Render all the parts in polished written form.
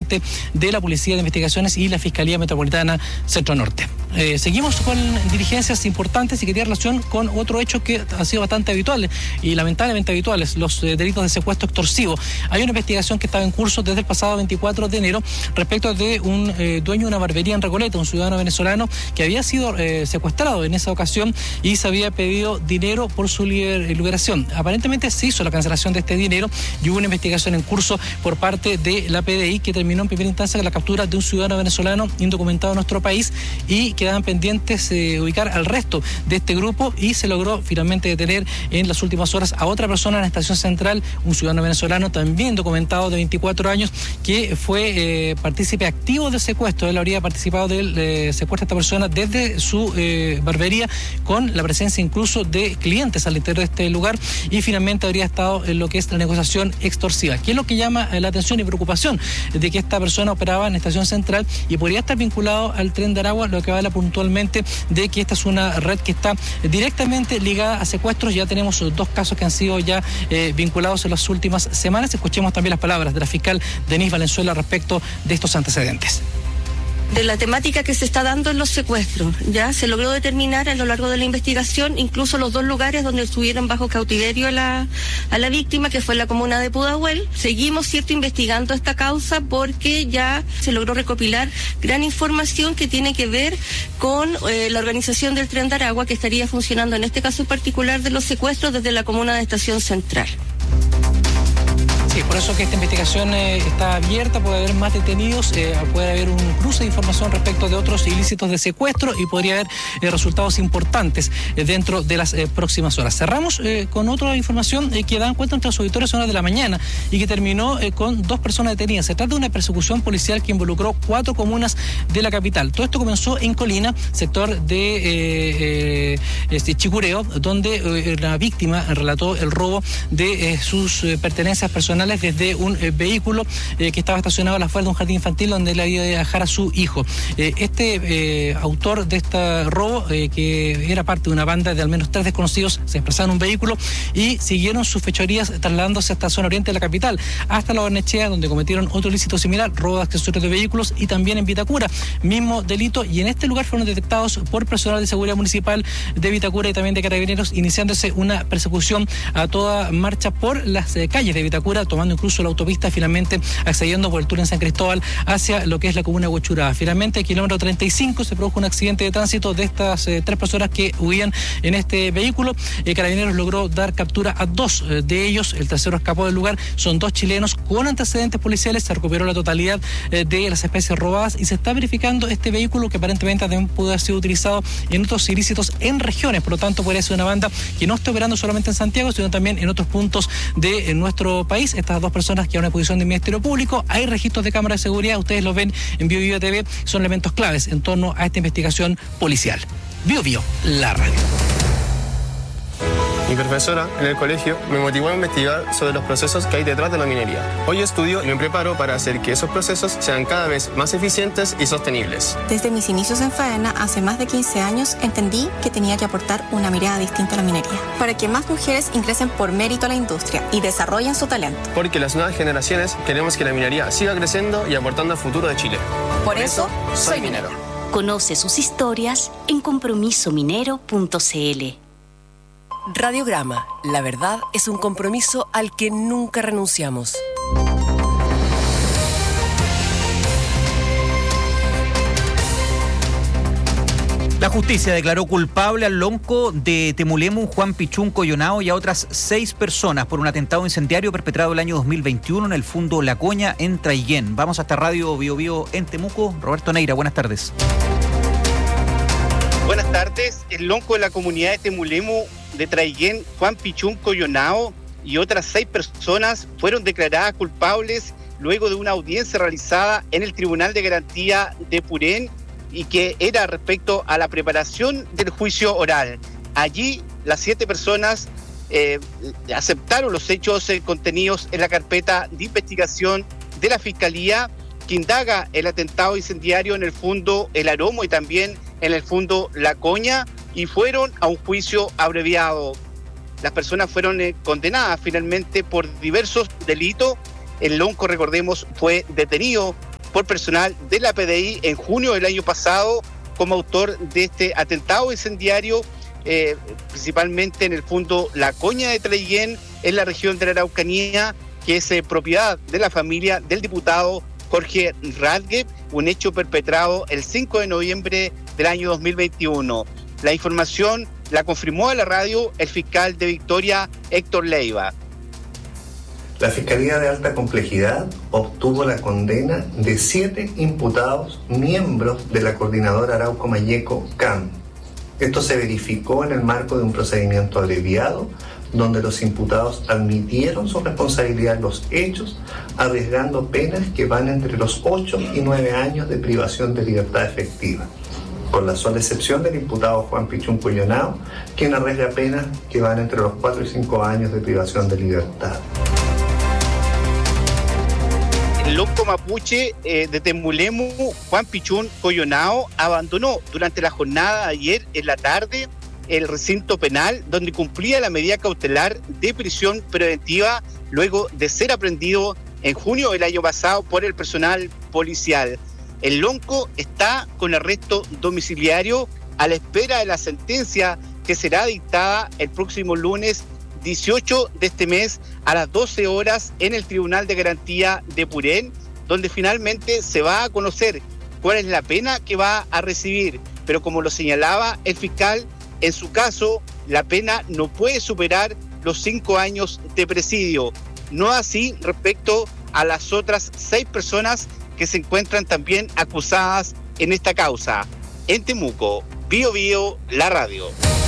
parte de la Policía de Investigaciones y la Fiscalía Metropolitana Centro Norte. Seguimos con diligencias importantes y que tiene relación con otro hecho que ha sido bastante habitual y lamentablemente habituales, los delitos de secuestro extorsivo. Hay una investigación que estaba en curso desde el pasado 24 de enero respecto de un dueño de una barbería en Recoleta, un ciudadano venezolano que había sido secuestrado en esa ocasión y se había pedido dinero por su liberación. Aparentemente se hizo la cancelación de este dinero y hubo una investigación en curso por parte de la PDI que terminó en primera instancia con la captura de un ciudadano venezolano indocumentado en nuestro país y quedaban pendientes ubicar al resto de este grupo y se logró finalmente detener en las últimas horas a otra persona en la estación central, un ciudadano venezolano también documentado de 24 años que fue partícipe activo del secuestro. Él habría participado del secuestro de esta persona desde su barbería con la presencia incluso de clientes al interior de este lugar y finalmente habría estado en lo que es la negociación extorsiva. ¿Qué es lo que llama la atención y preocupación? De que esta persona operaba en la estación central y podría estar vinculado al Tren de Aragua, lo que habla puntualmente de que esta es una red que está directamente ligada a secuestros. Ya tenemos 2 casos que han sido ya vinculados en las últimas semanas. Escuchemos también las palabras de la fiscal Denise Valenzuela respecto de estos antecedentes. De la temática que se está dando en los secuestros, ya se logró determinar a lo largo de la investigación incluso los 2 lugares donde estuvieron bajo cautiverio a la víctima, que fue en la comuna de Pudahuel. Seguimos, investigando esta causa porque ya se logró recopilar gran información que tiene que ver con la organización del Tren de Aragua, que estaría funcionando en este caso en particular de los secuestros desde la comuna de Estación Central. Sí, por eso que esta investigación está abierta, puede haber más detenidos, puede haber un cruce de información respecto de otros ilícitos de secuestro y podría haber resultados importantes dentro de las próximas horas. Cerramos con otra información que dan cuenta entre los auditores a horas de la mañana y que terminó con 2 personas detenidas. Se trata de una persecución policial que involucró 4 comunas de la capital. Todo esto comenzó en Colina, sector de Chicureo, donde la víctima relató el robo de sus pertenencias personales desde un vehículo que estaba estacionado a la afuera de un jardín infantil donde él había de dejar a su hijo. Este autor de este robo, que era parte de una banda de al menos 3 desconocidos, se desplazaron en un vehículo y siguieron sus fechorías trasladándose hasta la zona oriente de la capital, hasta la Barnechea, donde cometieron otro ilícito similar, robo de accesorios de vehículos, y también en Vitacura, mismo delito, y en este lugar fueron detectados por personal de seguridad municipal de Vitacura y también de Carabineros, iniciándose una persecución a toda marcha por las calles de Vitacura, tomando incluso la autopista, finalmente accediendo por el túnel en San Cristóbal hacia lo que es la comuna de Huechuraba. Finalmente, kilómetro 35, se produjo un accidente de tránsito de estas 3 personas que huían en este vehículo. Carabineros logró dar captura a 2 de ellos, el tercero escapó del lugar. Son 2 chilenos con antecedentes policiales, se recuperó la totalidad de las especies robadas y se está verificando este vehículo que aparentemente también pudo haber sido utilizado en otros ilícitos en regiones. Por lo tanto, podría ser una banda que no está operando solamente en Santiago, sino también en otros puntos de nuestro país. Estas 2 personas que a una disposición del Ministerio Público, hay registros de cámaras de seguridad, ustedes los ven en Bio Bio TV, son elementos claves en torno a esta investigación policial. Bio Bio, la radio. Mi profesora en el colegio me motivó a investigar sobre los procesos que hay detrás de la minería. Hoy estudio y me preparo para hacer que esos procesos sean cada vez más eficientes y sostenibles. Desde mis inicios en Faena, hace más de 15 años, entendí que tenía que aportar una mirada distinta a la minería, para que más mujeres ingresen por mérito a la industria y desarrollen su talento. Porque las nuevas generaciones queremos que la minería siga creciendo y aportando al futuro de Chile. Por eso, soy minero. Conoce sus historias en compromisominero.cl. Radiograma, la verdad es un compromiso al que nunca renunciamos. La justicia declaró culpable al lonco de Temulemu, Juan Pichún Coyonao, y a otras 6 personas por un atentado incendiario perpetrado el año 2021 en el Fundo La Coña, en Traiguén. Vamos hasta Radio Bio Bio en Temuco. Roberto Neira, buenas tardes. Buenas tardes. El lonco de la comunidad de Temulemu de Traiguén, Juan Pichún Coyonao, y otras 6 personas fueron declaradas culpables luego de una audiencia realizada en el Tribunal de Garantía de Purén y que era respecto a la preparación del juicio oral. Allí las 7 personas aceptaron los hechos contenidos en la carpeta de investigación de la Fiscalía que indaga el atentado incendiario en el Fundo El Aromo y también en el Fundo La Coña, y fueron a un juicio abreviado. Las personas fueron condenadas finalmente por diversos delitos. El lonco, recordemos, fue detenido por personal de la PDI en junio del año pasado como autor de este atentado incendiario, principalmente en el fondo La Coña de Traiguén, en la región de la Araucanía, que es propiedad de la familia del diputado Jorge Radgue, un hecho perpetrado el 5 de noviembre del año 2021. La información la confirmó a la radio el fiscal de Victoria, Héctor Leiva. La Fiscalía de Alta Complejidad obtuvo la condena de 7 imputados miembros de la Coordinadora Arauco Mayeco CAM. Esto se verificó en el marco de un procedimiento abreviado, donde los imputados admitieron su responsabilidad en los hechos, arriesgando penas que van entre los 8 y 9 años de privación de libertad efectiva, con la sola excepción del imputado Juan Pichunco Yonao, quien arriesga penas que van entre los 4 y 5 años de privación de libertad. El lonco mapuche de Temulemu, Juan Pichunco Yonao, abandonó durante la jornada de ayer en la tarde el recinto penal donde cumplía la medida cautelar de prisión preventiva luego de ser aprendido en junio del año pasado por el personal policial. El lonco está con arresto domiciliario a la espera de la sentencia que será dictada el próximo lunes 18 de este mes a las 12 horas en el Tribunal de Garantía de Purén, donde finalmente se va a conocer cuál es la pena que va a recibir. Pero como lo señalaba el fiscal, en su caso la pena no puede superar los 5 años de presidio. No así respecto a las otras 6 personas que se encuentran también acusadas en esta causa. En Temuco, Bío Bío, la radio.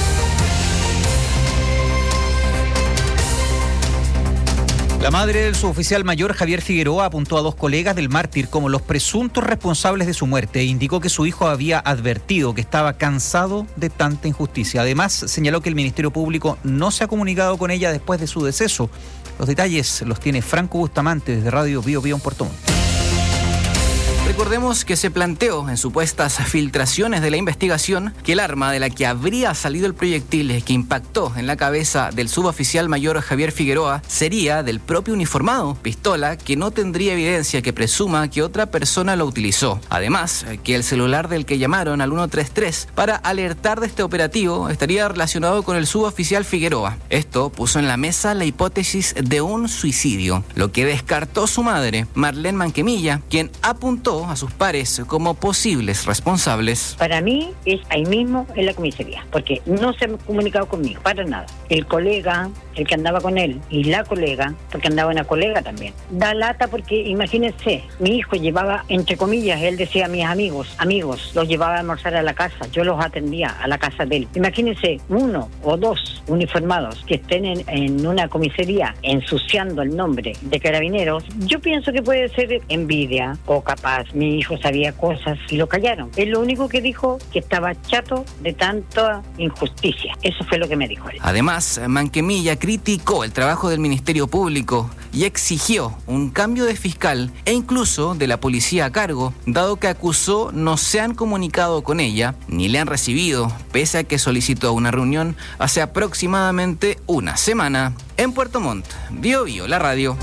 La madre del suboficial mayor Javier Figueroa apuntó a 2 colegas del mártir como los presuntos responsables de su muerte e indicó que su hijo había advertido que estaba cansado de tanta injusticia. Además, señaló que el Ministerio Público no se ha comunicado con ella después de su deceso. Los detalles los tiene Franco Bustamante desde Radio Bío Bío en Puerto Montt. Recordemos que se planteó en supuestas filtraciones de la investigación que el arma de la que habría salido el proyectil que impactó en la cabeza del suboficial mayor Javier Figueroa sería del propio uniformado, pistola que no tendría evidencia que presuma que otra persona lo utilizó. Además, que el celular del que llamaron al 133 para alertar de este operativo estaría relacionado con el suboficial Figueroa. Esto puso en la mesa la hipótesis de un suicidio, lo que descartó su madre, Marlene Manquemilla, quien apuntó a sus pares como posibles responsables. Para mí es ahí mismo en la comisaría, porque no se han comunicado conmigo, para nada. El colega, el que andaba con él, y la colega, porque andaba una colega también, da lata porque imagínense, mi hijo llevaba, entre comillas, él decía a mis amigos, los llevaba a almorzar a la casa, yo los atendía a la casa de él. Imagínense 1 o 2 uniformados que estén en una comisaría ensuciando el nombre de Carabineros. Yo pienso que puede ser envidia o capaz mi hijo sabía cosas y lo callaron. Es lo único que dijo, que estaba chato de tanta injusticia. Eso fue lo que me dijo él. Además, Manquemilla criticó el trabajo del Ministerio Público y exigió un cambio de fiscal e incluso de la policía a cargo, dado que acusó no se han comunicado con ella ni le han recibido, pese a que solicitó una reunión hace aproximadamente una semana. En Puerto Montt, Bío Bío, la radio.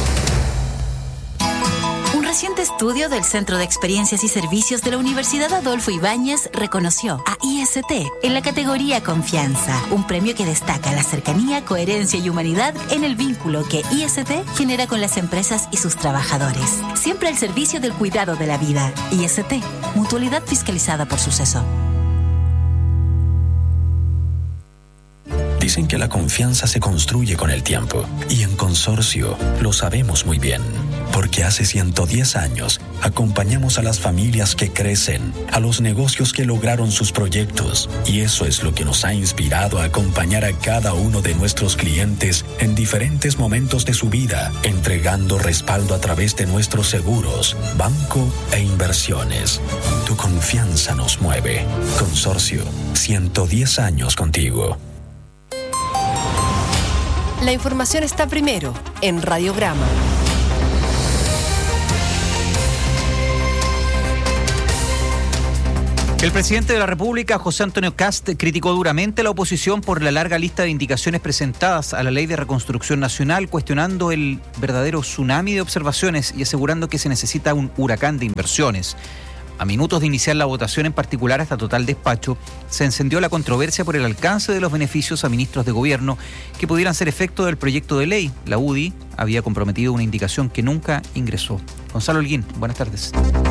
Un reciente estudio del Centro de Experiencias y Servicios de la Universidad Adolfo Ibáñez reconoció a IST en la categoría Confianza, un premio que destaca la cercanía, coherencia y humanidad en el vínculo que IST genera con las empresas y sus trabajadores. Siempre al servicio del cuidado de la vida. IST, mutualidad fiscalizada por Suceso. Dicen que la confianza se construye con el tiempo y en Consorcio lo sabemos muy bien, porque hace 110 años acompañamos a las familias que crecen, a los negocios que lograron sus proyectos, y eso es lo que nos ha inspirado a acompañar a cada uno de nuestros clientes en diferentes momentos de su vida, entregando respaldo a través de nuestros seguros, banco e inversiones. Tu confianza nos mueve. Consorcio, 110 años contigo. La información está primero en Radiograma. El presidente de la República, José Antonio Kast, criticó duramente a la oposición por la larga lista de indicaciones presentadas a la Ley de Reconstrucción Nacional, cuestionando el verdadero tsunami de observaciones y asegurando que se necesita un huracán de inversiones. A minutos de iniciar la votación, en particular hasta total despacho, se encendió la controversia por el alcance de los beneficios a ministros de gobierno que pudieran ser efecto del proyecto de ley. La UDI había comprometido una indicación que nunca ingresó. Gonzalo Holguín, buenas tardes.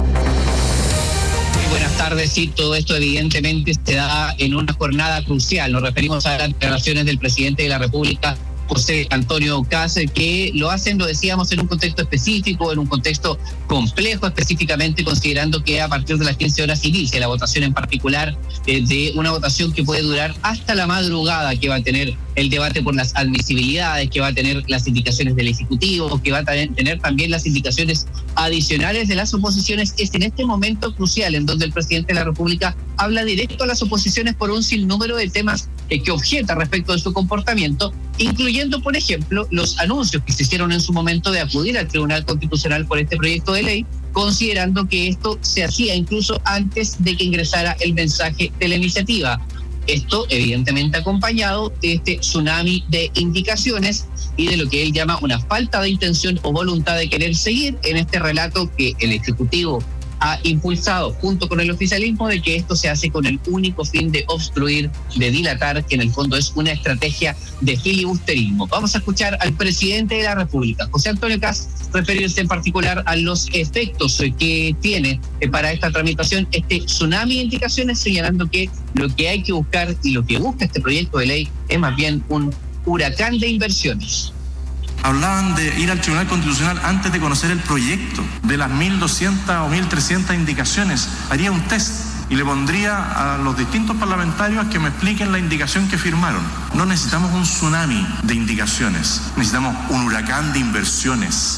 Buenas tardes, sí, todo esto evidentemente se da en una jornada crucial. Nos referimos a las declaraciones del presidente de la República, José Antonio Kast, que lo hacen, lo decíamos, en un contexto específico, en un contexto complejo, específicamente considerando que a partir de las 15 horas inicia la votación, en particular de una votación que puede durar hasta la madrugada, que va a tener el debate por las admisibilidades, que va a tener las indicaciones del Ejecutivo, que va a tener también las indicaciones adicionales de las oposiciones. Es en este momento crucial en donde el presidente de la República habla directo a las oposiciones por un sinnúmero de temas que objeta respecto de su comportamiento, incluyendo, por ejemplo, los anuncios que se hicieron en su momento de acudir al Tribunal Constitucional por este proyecto de ley, considerando que esto se hacía incluso antes de que ingresara el mensaje de la iniciativa. Esto evidentemente acompañado de este tsunami de indicaciones y de lo que él llama una falta de intención o voluntad de querer seguir en este relato que el Ejecutivo ha impulsado junto con el oficialismo, de que esto se hace con el único fin de obstruir, de dilatar, que en el fondo es una estrategia de filibusterismo. Vamos a escuchar al presidente de la República, José Antonio Kast, referirse en particular a los efectos que tiene para esta tramitación este tsunami de indicaciones, señalando que lo que hay que buscar y lo que busca este proyecto de ley es más bien un huracán de inversiones. Hablaban de ir al Tribunal Constitucional antes de conocer el proyecto. De las 1.200 o 1.300 indicaciones, haría un test y le pondría a los distintos parlamentarios que me expliquen la indicación que firmaron. No necesitamos un tsunami de indicaciones, necesitamos un huracán de inversiones.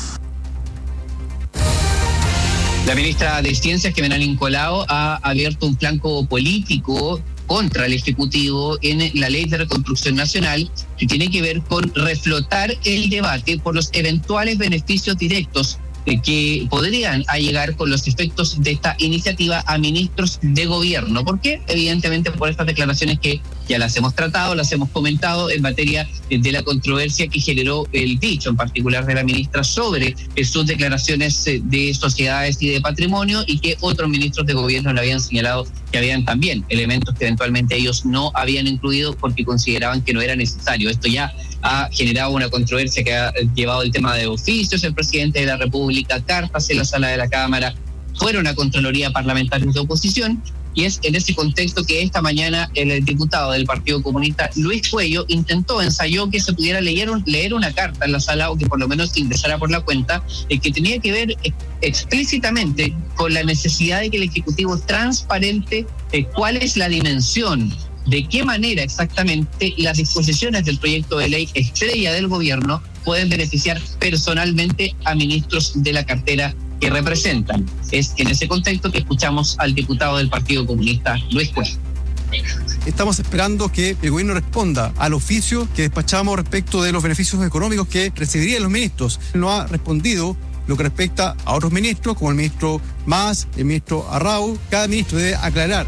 La ministra de Ciencias, Jimena Nicolao, ha abierto un flanco político contra el Ejecutivo en la Ley de Reconstrucción Nacional, que tiene que ver con reflotar el debate por los eventuales beneficios directos que podrían llegar con los efectos de esta iniciativa a ministros de gobierno. ¿Por qué? Evidentemente por estas declaraciones que ya las hemos tratado, las hemos comentado en materia de la controversia que generó el dicho, en particular de la ministra, sobre sus declaraciones de sociedades y de patrimonio, y que otros ministros de gobierno le habían señalado que habían también elementos que eventualmente ellos no habían incluido porque consideraban que no era necesario. Esto ya ha generado una controversia que ha llevado el tema de oficios, el presidente de la República, cartas en la sala de la Cámara, fueron a Contraloría Parlamentarios de Oposición, y es en ese contexto que esta mañana el diputado del Partido Comunista, Luis Cuello, ensayó que se pudiera leer una carta en la sala, o que por lo menos ingresara por la cuenta, que tenía que ver explícitamente con la necesidad de que el Ejecutivo transparente cuál es la dimensión, de qué manera exactamente las disposiciones del proyecto de ley estrella del gobierno pueden beneficiar personalmente a ministros de la cartera que representan. Es en ese contexto que escuchamos al diputado del Partido Comunista, Luis Cuello. Estamos esperando que el gobierno responda al oficio que despachamos respecto de los beneficios económicos que recibirían los ministros. No ha respondido lo que respecta a otros ministros, como el ministro Mas, el ministro Arrau. Cada ministro debe aclarar.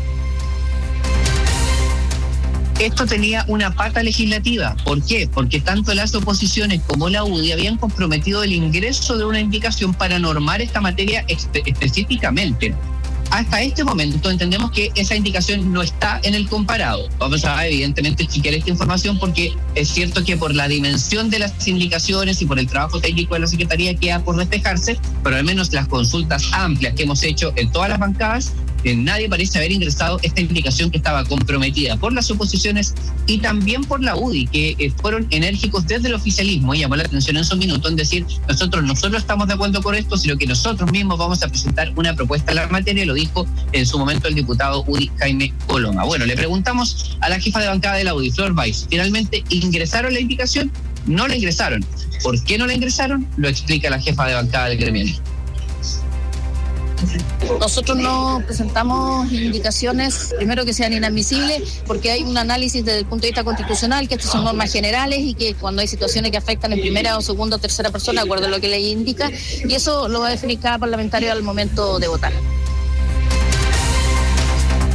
Esto tenía una pata legislativa. ¿Por qué? Porque tanto las oposiciones como la UDI habían comprometido el ingreso de una indicación para normar esta materia específicamente. Hasta este momento entendemos que esa indicación no está en el comparado. Vamos a evidentemente chequear esta información, porque es cierto que por la dimensión de las indicaciones y por el trabajo técnico de la Secretaría queda por despejarse, pero al menos las consultas amplias que hemos hecho en todas las bancadas, nadie parece haber ingresado esta indicación que estaba comprometida por las oposiciones y también por la UDI, que fueron enérgicos desde el oficialismo, y llamó la atención en su minuto en decir: nosotros no solo estamos de acuerdo con esto, sino que nosotros mismos vamos a presentar una propuesta en la materia. Lo dijo en su momento el diputado UDI Jaime Coloma. Bueno, le preguntamos a la jefa de bancada de la UDI, Flor Weiss, ¿finalmente ingresaron la indicación? No la ingresaron. ¿Por qué no la ingresaron? Lo explica la jefa de bancada del gremial. Nosotros no presentamos indicaciones, primero, que sean inadmisibles, porque hay un análisis desde el punto de vista constitucional, que estas son normas generales y que cuando hay situaciones que afectan en primera o segunda o tercera persona, de acuerdo a lo que la ley indica, y eso lo va a definir cada parlamentario al momento de votar.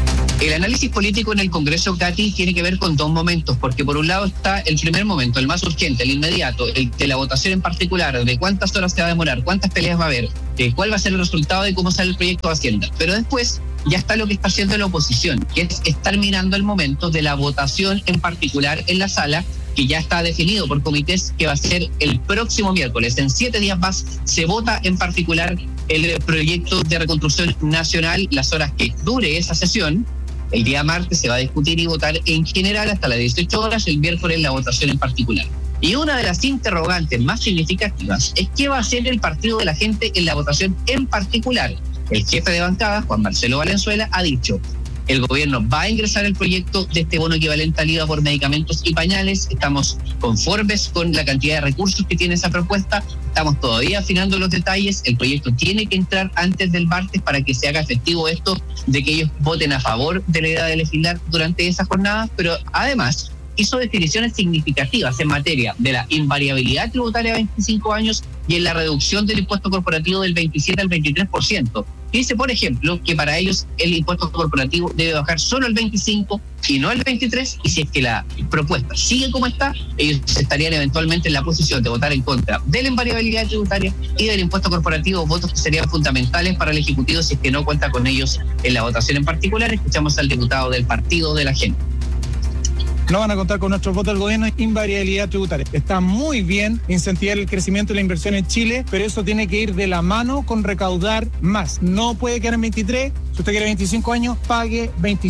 El análisis político en el Congreso, Katy, tiene que ver con dos momentos, porque por un lado está el primer momento, el más urgente, el inmediato, el de la votación en particular, de cuántas horas se va a demorar, cuántas peleas va a haber, cuál va a ser el resultado de cómo sale el proyecto de Hacienda. Pero después ya está lo que está haciendo la oposición, que es estar mirando el momento de la votación en particular en la sala, que ya está definido por comités, que va a ser el próximo miércoles. En 7 días más se vota en particular el proyecto de reconstrucción nacional, las horas que dure esa sesión. El día martes se va a discutir y votar en general hasta las 18 horas, el miércoles la votación en particular. Y una de las interrogantes más significativas es qué va a hacer el Partido de la Gente en la votación en particular. El jefe de bancada, Juan Marcelo Valenzuela, ha dicho: el gobierno va a ingresar el proyecto de este bono equivalente al IVA por medicamentos y pañales. Estamos conformes con la cantidad de recursos que tiene esa propuesta. Estamos todavía afinando los detalles. El proyecto tiene que entrar antes del martes para que se haga efectivo esto de que ellos voten a favor de la idea de legislar durante esa jornada. Pero además hizo definiciones significativas en materia de la invariabilidad tributaria a 25 años y en la reducción del impuesto corporativo del 27 al 23%. Dice, por ejemplo, que para ellos el impuesto corporativo debe bajar solo al 25 y no al 23, y si es que la propuesta sigue como está, ellos estarían eventualmente en la posición de votar en contra de la invariabilidad tributaria y del impuesto corporativo, votos que serían fundamentales para el Ejecutivo si es que no cuenta con ellos en la votación en particular. Escuchamos al diputado del Partido de la Gente. No van a contar con nuestros votos del gobierno en invariabilidad tributaria. Está muy bien incentivar el crecimiento y la inversión en Chile, pero eso tiene que ir de la mano con recaudar más. No puede quedar en 23, si usted quiere 25 años, pague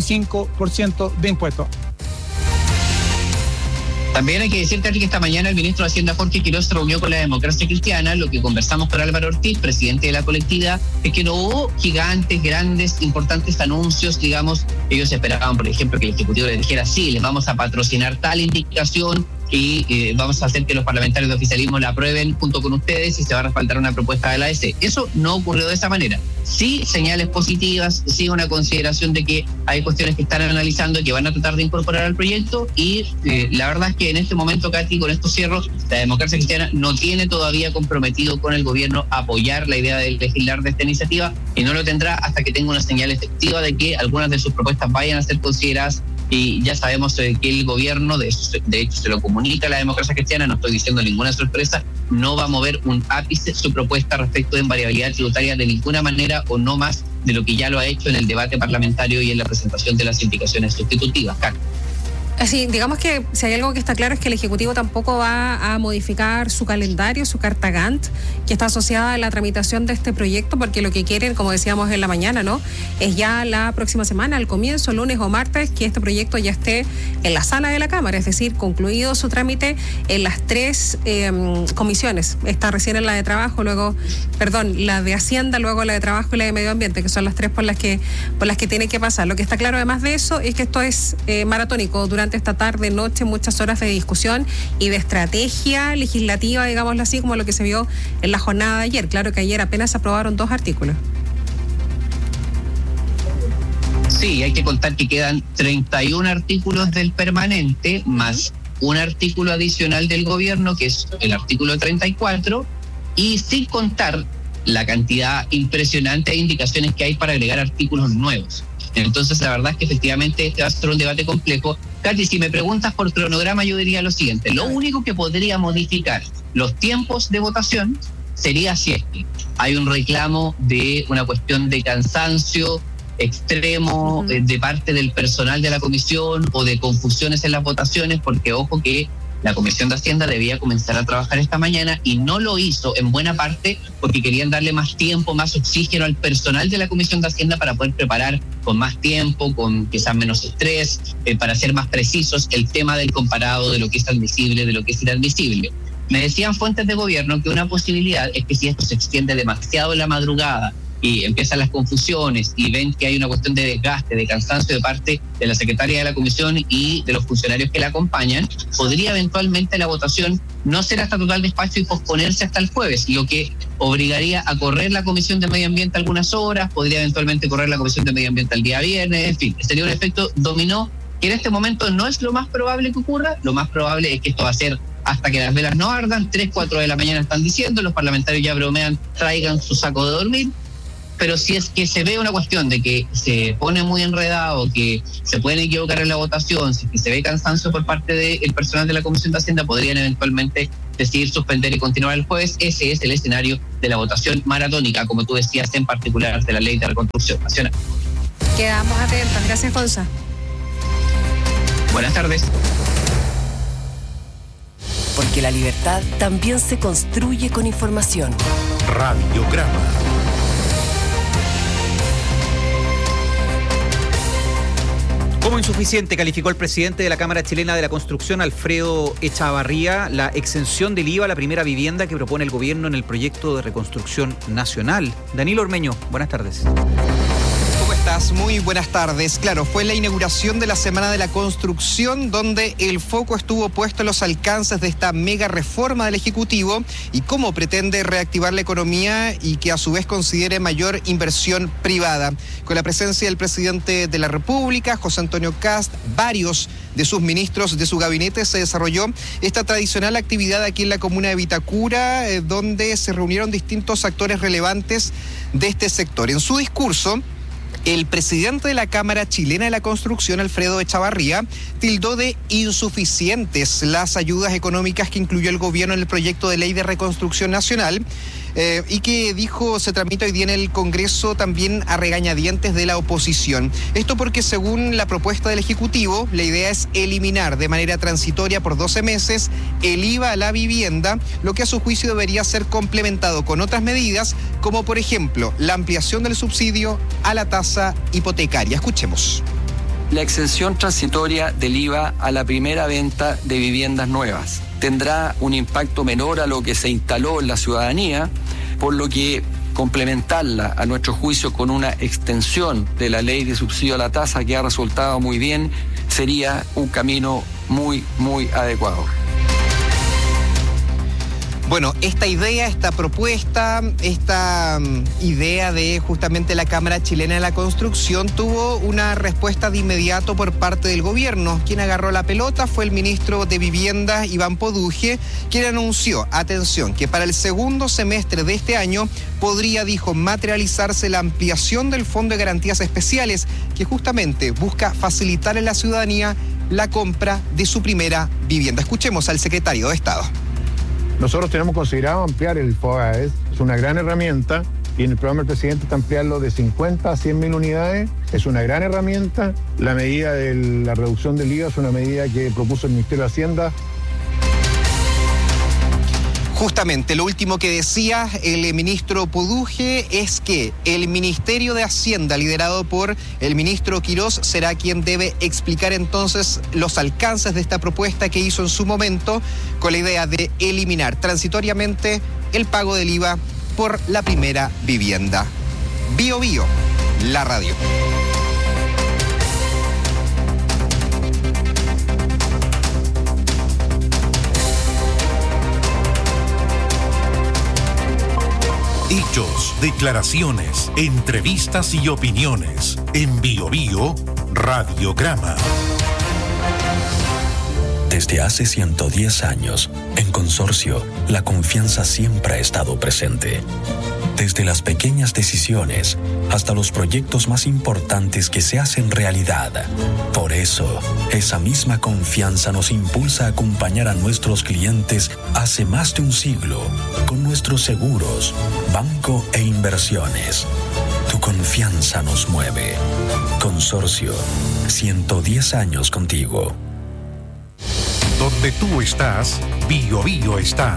25% de impuestos. También hay que decirte que esta mañana el ministro de Hacienda, Jorge Quiroz, se reunió con la Democracia Cristiana. Lo que conversamos con Álvaro Ortiz, presidente de la colectividad, es que no hubo gigantes, grandes, importantes anuncios, digamos. Ellos esperaban, por ejemplo, que el Ejecutivo les dijera: sí, les vamos a patrocinar tal indicación y vamos a hacer que los parlamentarios de oficialismo la aprueben junto con ustedes y se va a respaldar una propuesta de la ADC. Eso no ocurrió de esa manera. Sí, señales positivas, sí una consideración de que hay cuestiones que están analizando y que van a tratar de incorporar al proyecto, y la verdad es que en este momento, Katy, con estos cierros, la Democracia Cristiana no tiene todavía comprometido con el gobierno apoyar la idea de legislar de esta iniciativa, y no lo tendrá hasta que tenga una señal efectiva de que algunas de sus propuestas vayan a ser consideradas. Y ya sabemos que el gobierno, de hecho se lo comunica a la Democracia Cristiana, no estoy diciendo ninguna sorpresa, no va a mover un ápice su propuesta respecto de invariabilidad tributaria de ninguna manera, o no más de lo que ya lo ha hecho en el debate parlamentario y en la presentación de las indicaciones sustitutivas. Así, digamos que si hay algo que está claro es que el Ejecutivo tampoco va a modificar su calendario, su carta Gantt, que está asociada a la tramitación de este proyecto, porque lo que quieren, como decíamos en la mañana, ¿no?, es ya la próxima semana, al comienzo, lunes o martes, que este proyecto ya esté en la sala de la Cámara, es decir, concluido su trámite en las 3 comisiones. Está recién en la de Trabajo, luego, la de Hacienda, luego la de Trabajo y la de Medio Ambiente, que son las 3 por las que tiene que pasar. Lo que está claro además de eso es que esto es maratónico. Durante esta tarde, noche, muchas horas de discusión y de estrategia legislativa, digámoslo así, como lo que se vio en la jornada de ayer. Claro que ayer apenas se aprobaron 2 artículos. Sí, hay que contar que quedan 31 artículos del permanente, más un artículo adicional del gobierno, que es el artículo 34, y sin contar la cantidad impresionante de indicaciones que hay para agregar artículos nuevos. Entonces, la verdad es que efectivamente este va a ser un debate complejo. Katy, si me preguntas por cronograma, yo diría lo siguiente: lo único que podría modificar los tiempos de votación sería si es que hay un reclamo de una cuestión de cansancio extremo de parte del personal de la comisión, o de confusiones en las votaciones, porque ojo que la Comisión de Hacienda debía comenzar a trabajar esta mañana y no lo hizo, en buena parte porque querían darle más tiempo, más oxígeno al personal de la Comisión de Hacienda para poder preparar con más tiempo, con quizás menos estrés, para ser más precisos el tema del comparado de lo que es admisible, de lo que es inadmisible. Me decían fuentes de gobierno que una posibilidad es que si esto se extiende demasiado en la madrugada y empiezan las confusiones y ven que hay una cuestión de desgaste, de cansancio de parte de la secretaria de la comisión y de los funcionarios que la acompañan, podría eventualmente la votación no ser hasta total despacho y posponerse hasta el jueves, lo que obligaría a correr la Comisión de Medio Ambiente algunas horas, podría eventualmente correr la Comisión de Medio Ambiente el día viernes, en fin, sería un efecto dominó que en este momento no es lo más probable que ocurra. Lo más probable es que esto va a ser hasta que las velas no ardan, 3, 4 de la mañana están diciendo, los parlamentarios ya bromean, traigan su saco de dormir. pero si es que se ve una cuestión de que se pone muy enredado, que se pueden equivocar en la votación, si es que se ve cansancio por parte del personal de la Comisión de Hacienda, podrían eventualmente decidir suspender y continuar el jueves. Ese es el escenario de la votación maratónica, como tú decías, en particular de la Ley de Reconstrucción Nacional. Quedamos atentos. Gracias, Gonza. Buenas tardes. Porque la libertad también se construye con información. Radiograma. Como insuficiente calificó el presidente de la Cámara Chilena de la Construcción, Alfredo Echavarría, la exención del IVA a la primera vivienda que propone el gobierno en el proyecto de reconstrucción nacional. Danilo Ormeño, buenas tardes. ¿Cómo estás? Muy buenas tardes. Claro, fue la inauguración de la Semana de la Construcción, donde el foco estuvo puesto en los alcances de esta mega reforma del Ejecutivo y cómo pretende reactivar la economía y que a su vez considere mayor inversión privada. Con la presencia del presidente de la República, José Antonio Kast, varios de sus ministros de su gabinete, se desarrolló esta tradicional actividad aquí en la comuna de Vitacura, donde se reunieron distintos actores relevantes de este sector. En su discurso, el presidente de la Cámara Chilena de la Construcción, Alfredo Echavarría, tildó de insuficientes las ayudas económicas que incluyó el gobierno en el proyecto de ley de reconstrucción nacional y que dijo se tramita hoy día en el Congreso también a regañadientes de la oposición. Esto porque según la propuesta del Ejecutivo, la idea es eliminar de manera transitoria por 12 meses el IVA a la vivienda, lo que a su juicio debería ser complementado con otras medidas, como por ejemplo la ampliación del subsidio a la tasa hipotecaria. Escuchemos. La exención transitoria del IVA a la primera venta de viviendas nuevas tendrá un impacto menor a lo que se instaló en la ciudadanía, por lo que complementarla, a nuestro juicio, con una extensión de la ley de subsidio a la tasa que ha resultado muy bien, sería un camino muy adecuado. Bueno, esta idea, esta propuesta, esta idea de justamente la Cámara Chilena de la Construcción tuvo una respuesta de inmediato por parte del gobierno. Quien agarró la pelota fue el ministro de Vivienda, Iván Poduje, quien anunció, atención, que para el segundo semestre de este año podría, dijo, materializarse la ampliación del Fondo de Garantías Especiales, que justamente busca facilitar en la ciudadanía la compra de su primera vivienda. Escuchemos al secretario de Estado. Nosotros tenemos considerado ampliar el FOGAES, es una gran herramienta y en el programa del presidente está ampliarlo de 50 a 100.000 unidades, es una gran herramienta. La medida de la reducción del IVA es una medida que propuso el Ministerio de Hacienda. Justamente, lo último que decía el ministro Poduje es que el Ministerio de Hacienda, liderado por el ministro Quirós, será quien debe explicar entonces los alcances de esta propuesta que hizo en su momento con la idea de eliminar transitoriamente el pago del IVA por la primera vivienda. Bio Bio, la radio. Hechos, declaraciones, entrevistas y opiniones. En Bio Bio, Radiograma. Desde hace 110 años, en Consorcio, la confianza siempre ha estado presente. Desde las pequeñas decisiones hasta los proyectos más importantes que se hacen realidad. Por eso, esa misma confianza nos impulsa a acompañar a nuestros clientes hace más de un siglo con nuestros seguros, banco e inversiones. Tu confianza nos mueve. Consorcio, 110 años contigo. Donde tú estás, Bio Bio está.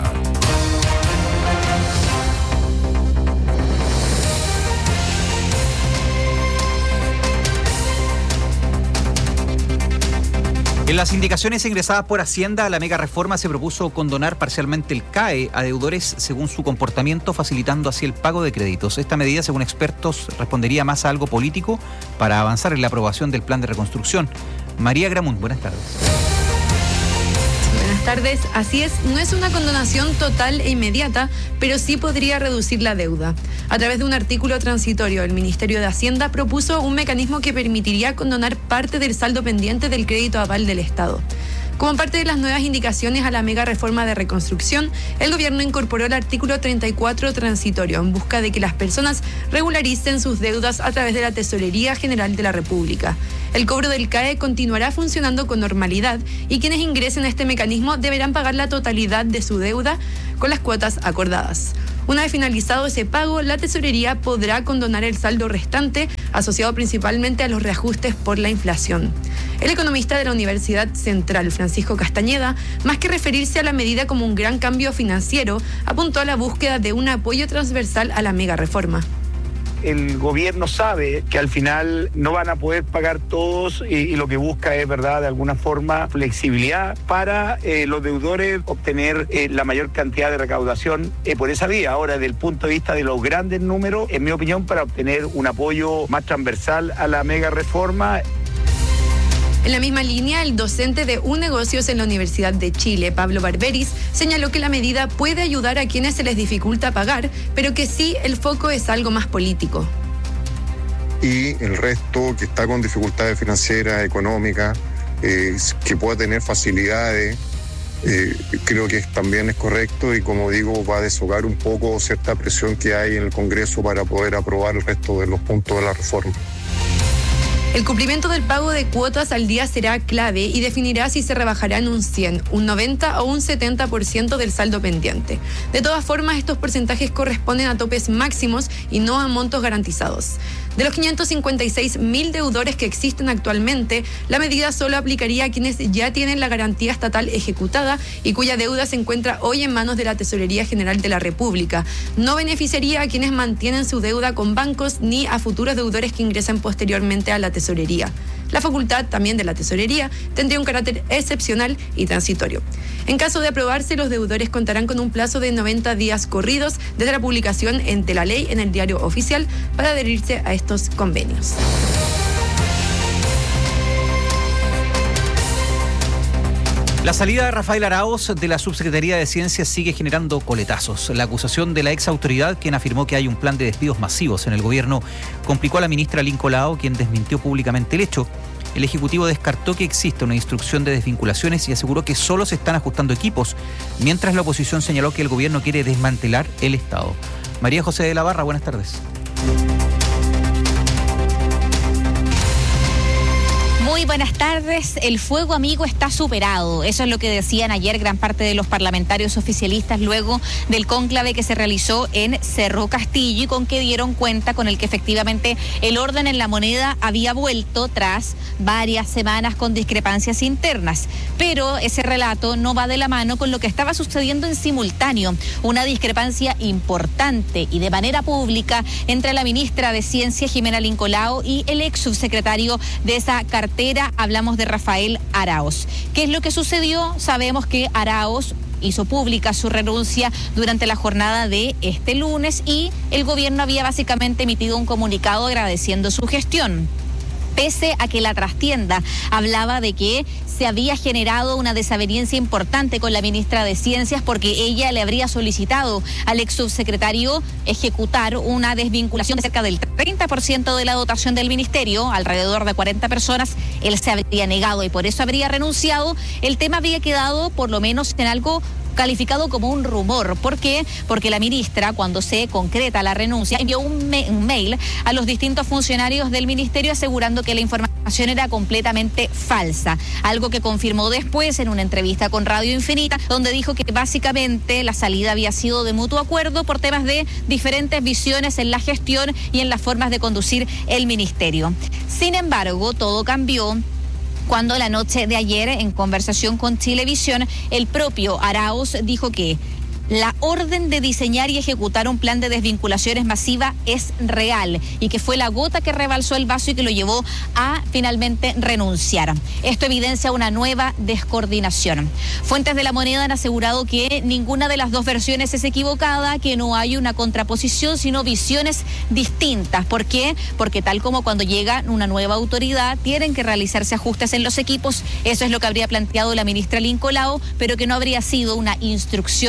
En las indicaciones ingresadas por Hacienda a la mega reforma se propuso condonar parcialmente el CAE a deudores según su comportamiento, facilitando así el pago de créditos. Esta medida, según expertos, respondería más a algo político para avanzar en la aprobación del plan de reconstrucción. María Gramún, buenas tardes. Buenas tardes. Así es, no es una condonación total e inmediata, pero sí podría reducir la deuda. A través de un artículo transitorio, el Ministerio de Hacienda propuso un mecanismo que permitiría condonar parte del saldo pendiente del crédito aval del Estado. Como parte de las nuevas indicaciones a la mega reforma de reconstrucción, el gobierno incorporó el artículo 34 transitorio en busca de que las personas regularicen sus deudas a través de la Tesorería General de la República. El cobro del CAE continuará funcionando con normalidad y quienes ingresen a este mecanismo deberán pagar la totalidad de su deuda con las cuotas acordadas. Una vez finalizado ese pago, la tesorería podrá condonar el saldo restante, asociado principalmente a los reajustes por la inflación. El economista de la Universidad Central, Francisco Castañeda, más que referirse a la medida como un gran cambio financiero, apuntó a la búsqueda de un apoyo transversal a la mega reforma. El gobierno sabe que al final no van a poder pagar todos y lo que busca es, ¿verdad?, de alguna forma flexibilidad para los deudores obtener la mayor cantidad de recaudación por esa vía. Ahora, desde el punto de vista de los grandes números, en mi opinión, para obtener un apoyo más transversal a la mega reforma. En la misma línea, el docente de UNegocios en la Universidad de Chile, Pablo Barberis, señaló que la medida puede ayudar a quienes se les dificulta pagar, pero que sí el foco es algo más político. Y el resto que está con dificultades financieras, económicas, que pueda tener facilidades, creo que también es correcto y, como digo, va a deshogar un poco cierta presión que hay en el Congreso para poder aprobar el resto de los puntos de la reforma. El cumplimiento del pago de cuotas al día será clave y definirá si se rebajará en un 100, un 90 o un 70% del saldo pendiente. De todas formas, estos porcentajes corresponden a topes máximos y no a montos garantizados. De los 556.000 deudores que existen actualmente, la medida solo aplicaría a quienes ya tienen la garantía estatal ejecutada y cuya deuda se encuentra hoy en manos de la Tesorería General de la República. No beneficiaría a quienes mantienen su deuda con bancos ni a futuros deudores que ingresen posteriormente a la Tesorería. La facultad también de la Tesorería tendría un carácter excepcional y transitorio. En caso de aprobarse, los deudores contarán con un plazo de 90 días corridos desde la publicación de la ley en el Diario Oficial para adherirse a estos convenios. La salida de Rafael Araoz de la Subsecretaría de Ciencias sigue generando coletazos. La acusación de la ex autoridad, quien afirmó que hay un plan de despidos masivos en el gobierno, complicó a la ministra Lincoln Lao, quien desmintió públicamente el hecho. El Ejecutivo descartó que exista una instrucción de desvinculaciones y aseguró que solo se están ajustando equipos, mientras la oposición señaló que el gobierno quiere desmantelar el Estado. María José de la Barra, buenas tardes. Muy buenas tardes. El fuego amigo está superado. Eso es lo que decían ayer gran parte de los parlamentarios oficialistas luego del cónclave que se realizó en Cerro Castillo y con que dieron cuenta con el que efectivamente el orden en la moneda había vuelto tras varias semanas con discrepancias internas. Pero ese relato no va de la mano con lo que estaba sucediendo en simultáneo. Una discrepancia importante y de manera pública entre la ministra de Ciencia, Jimena Lincoln Lao, y el ex subsecretario de esa cartera. Hablamos de Rafael Araoz. ¿Qué es lo que sucedió? Sabemos que Araoz hizo pública su renuncia durante la jornada de este lunes y el gobierno había básicamente emitido un comunicado agradeciendo su gestión. Pese a que la trastienda hablaba de que se había generado una desaveniencia importante con la ministra de Ciencias porque ella le habría solicitado al ex subsecretario ejecutar una desvinculación de cerca del 30% de la dotación del ministerio, alrededor de 40 personas, él se habría negado y por eso habría renunciado. El tema había quedado por lo menos en algo calificado como un rumor. ¿Por qué? Porque la ministra, cuando se concreta la renuncia, envió un mail a los distintos funcionarios del ministerio asegurando que la información era completamente falsa. Algo que confirmó después en una entrevista con Radio Infinita, donde dijo que básicamente la salida había sido de mutuo acuerdo por temas de diferentes visiones en la gestión y en las formas de conducir el ministerio. Sin embargo, todo cambió cuando la noche de ayer, en conversación con Chilevisión, el propio Araoz dijo que la orden de diseñar y ejecutar un plan de desvinculaciones masiva es real y que fue la gota que rebalsó el vaso y que lo llevó a finalmente renunciar. Esto evidencia una nueva descoordinación. Fuentes de La Moneda han asegurado que ninguna de las dos versiones es equivocada, que no hay una contraposición, sino visiones distintas. ¿Por qué? Porque tal como cuando llega una nueva autoridad, tienen que realizarse ajustes en los equipos. Eso es lo que habría planteado la ministra Lincoln Lao, pero que no habría sido una instrucción como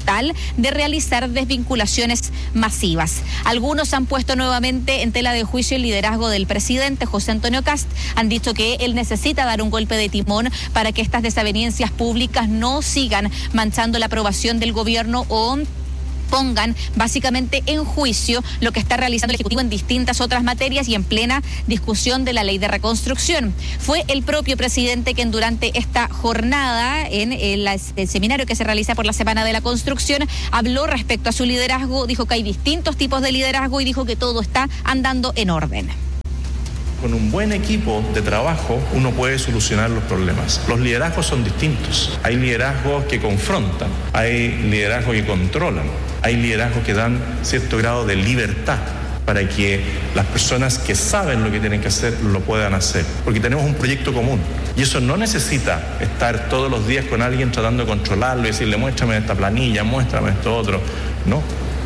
total de realizar desvinculaciones masivas. Algunos han puesto nuevamente en tela de juicio el liderazgo del presidente José Antonio Kast. Han dicho que él necesita dar un golpe de timón para que estas desavenencias públicas no sigan manchando la aprobación del gobierno o pongan básicamente en juicio lo que está realizando el Ejecutivo en distintas otras materias y en plena discusión de la ley de reconstrucción. Fue el propio presidente quien durante esta jornada en el seminario que se realiza por la Semana de la Construcción habló respecto a su liderazgo, dijo que hay distintos tipos de liderazgo y dijo que todo está andando en orden. Con un buen equipo de trabajo uno puede solucionar los problemas. Los liderazgos son distintos. Hay liderazgos que confrontan, hay liderazgos que controlan, hay liderazgos que dan cierto grado de libertad para que las personas que saben lo que tienen que hacer lo puedan hacer. Porque tenemos un proyecto común y eso no necesita estar todos los días con alguien tratando de controlarlo y decirle muéstrame esta planilla, muéstrame esto otro. No.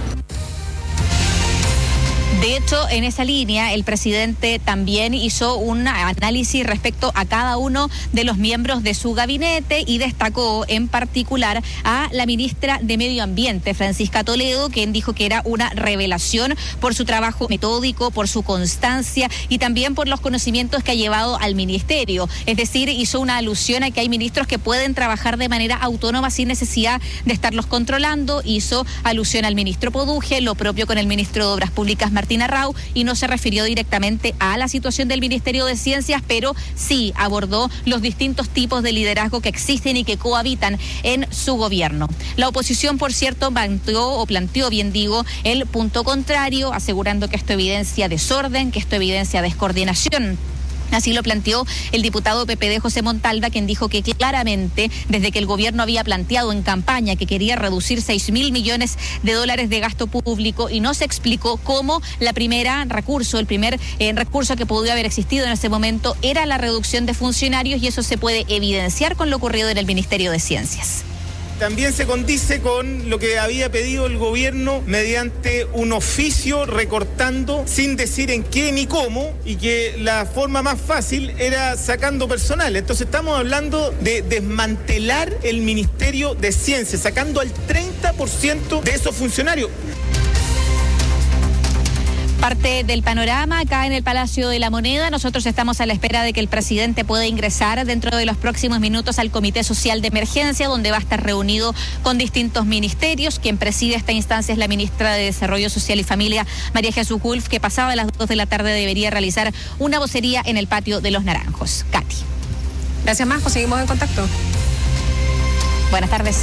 De hecho, en esa línea, el presidente también hizo un análisis respecto a cada uno de los miembros de su gabinete y destacó en particular a la ministra de Medio Ambiente, Francisca Toledo, quien dijo que era una revelación por su trabajo metódico, por su constancia y también por los conocimientos que ha llevado al ministerio. Es decir, hizo una alusión a que hay ministros que pueden trabajar de manera autónoma sin necesidad de estarlos controlando. Hizo alusión al ministro Poduje, lo propio con el ministro de Obras Públicas, Martín Arrau, y no se refirió directamente a la situación del Ministerio de Ciencias, pero sí abordó los distintos tipos de liderazgo que existen y que cohabitan en su gobierno. La oposición, por cierto, planteó el punto contrario, asegurando que esto evidencia desorden, que esto evidencia descoordinación. Así lo planteó el diputado PPD José Montalva, quien dijo que claramente desde que el gobierno había planteado en campaña que quería reducir 6.000 millones de dólares de gasto público y no se explicó cómo el primer recurso que podía haber existido en ese momento era la reducción de funcionarios, y eso se puede evidenciar con lo ocurrido en el Ministerio de Ciencias. También se condice con lo que había pedido el gobierno mediante un oficio recortando sin decir en qué ni cómo, y que la forma más fácil era sacando personal. Entonces estamos hablando de desmantelar el Ministerio de Ciencia, sacando al 30% de esos funcionarios. Parte del panorama acá en el Palacio de la Moneda. Nosotros estamos a la espera de que el presidente pueda ingresar dentro de los próximos minutos al Comité Social de Emergencia, donde va a estar reunido con distintos ministerios. Quien preside esta instancia es la ministra de Desarrollo Social y Familia, María Jesús Wolf, que pasada las 2 de la tarde debería realizar una vocería en el patio de Los Naranjos. Katy. Gracias, Majo. Seguimos en contacto. Buenas tardes.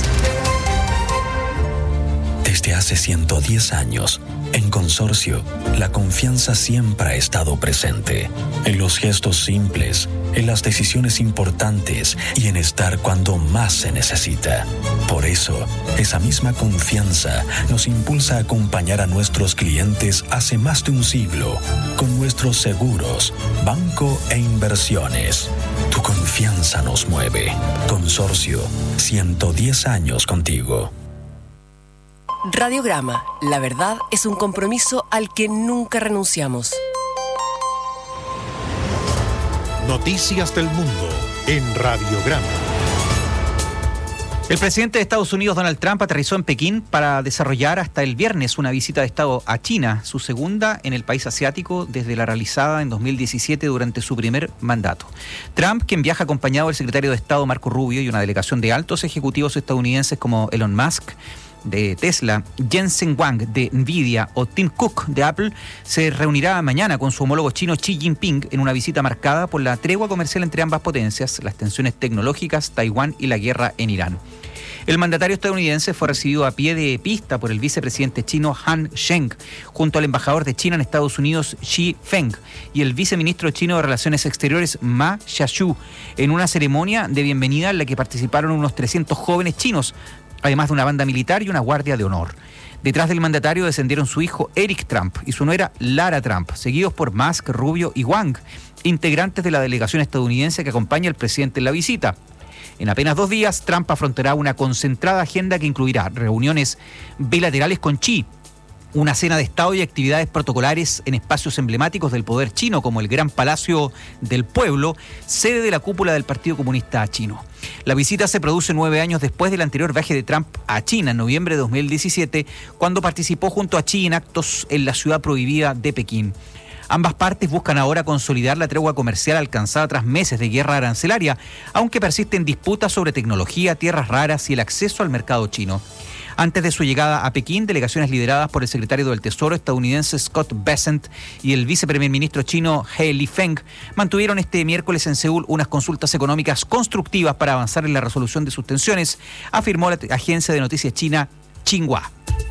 Desde hace 110 años, en Consorcio, la confianza siempre ha estado presente. En los gestos simples, en las decisiones importantes y en estar cuando más se necesita. Por eso, esa misma confianza nos impulsa a acompañar a nuestros clientes hace más de un siglo con nuestros seguros, banco e inversiones. Tu confianza nos mueve. Consorcio, 110 años contigo. Radiograma, la verdad es un compromiso al que nunca renunciamos. Noticias del mundo en Radiograma. El presidente de Estados Unidos, Donald Trump, aterrizó en Pekín para desarrollar hasta el viernes una visita de Estado a China, su segunda en el país asiático desde la realizada en 2017 durante su primer mandato. Trump, quien viaja acompañado del secretario de Estado Marco Rubio y una delegación de altos ejecutivos estadounidenses como Elon Musk de Tesla, Jensen Huang de Nvidia o Tim Cook de Apple, se reunirá mañana con su homólogo chino Xi Jinping en una visita marcada por la tregua comercial entre ambas potencias, las tensiones tecnológicas, Taiwán y la guerra en Irán. El mandatario estadounidense fue recibido a pie de pista por el vicepresidente chino Han Zheng, junto al embajador de China en Estados Unidos Xi Feng y el viceministro chino de Relaciones Exteriores Ma Xiaoshu, en una ceremonia de bienvenida en la que participaron unos 300 jóvenes chinos, además de una banda militar y una guardia de honor. Detrás del mandatario descendieron su hijo Eric Trump y su nuera Lara Trump, seguidos por Musk, Rubio y Wang, integrantes de la delegación estadounidense que acompaña al presidente en la visita. En apenas 2 días, Trump afrontará una concentrada agenda que incluirá reuniones bilaterales con Xi, una cena de Estado y actividades protocolares en espacios emblemáticos del poder chino, como el Gran Palacio del Pueblo, sede de la cúpula del Partido Comunista Chino. La visita se produce 9 años después del anterior viaje de Trump a China, en noviembre de 2017, cuando participó junto a Xi en actos en la ciudad prohibida de Pekín. Ambas partes buscan ahora consolidar la tregua comercial alcanzada tras meses de guerra arancelaria, aunque persisten disputas sobre tecnología, tierras raras y el acceso al mercado chino. Antes de su llegada a Pekín, delegaciones lideradas por el secretario del Tesoro estadounidense Scott Bessent y el viceprimer ministro chino He Lifeng mantuvieron este miércoles en Seúl unas consultas económicas constructivas para avanzar en la resolución de sus tensiones, afirmó la agencia de noticias china Xinhua.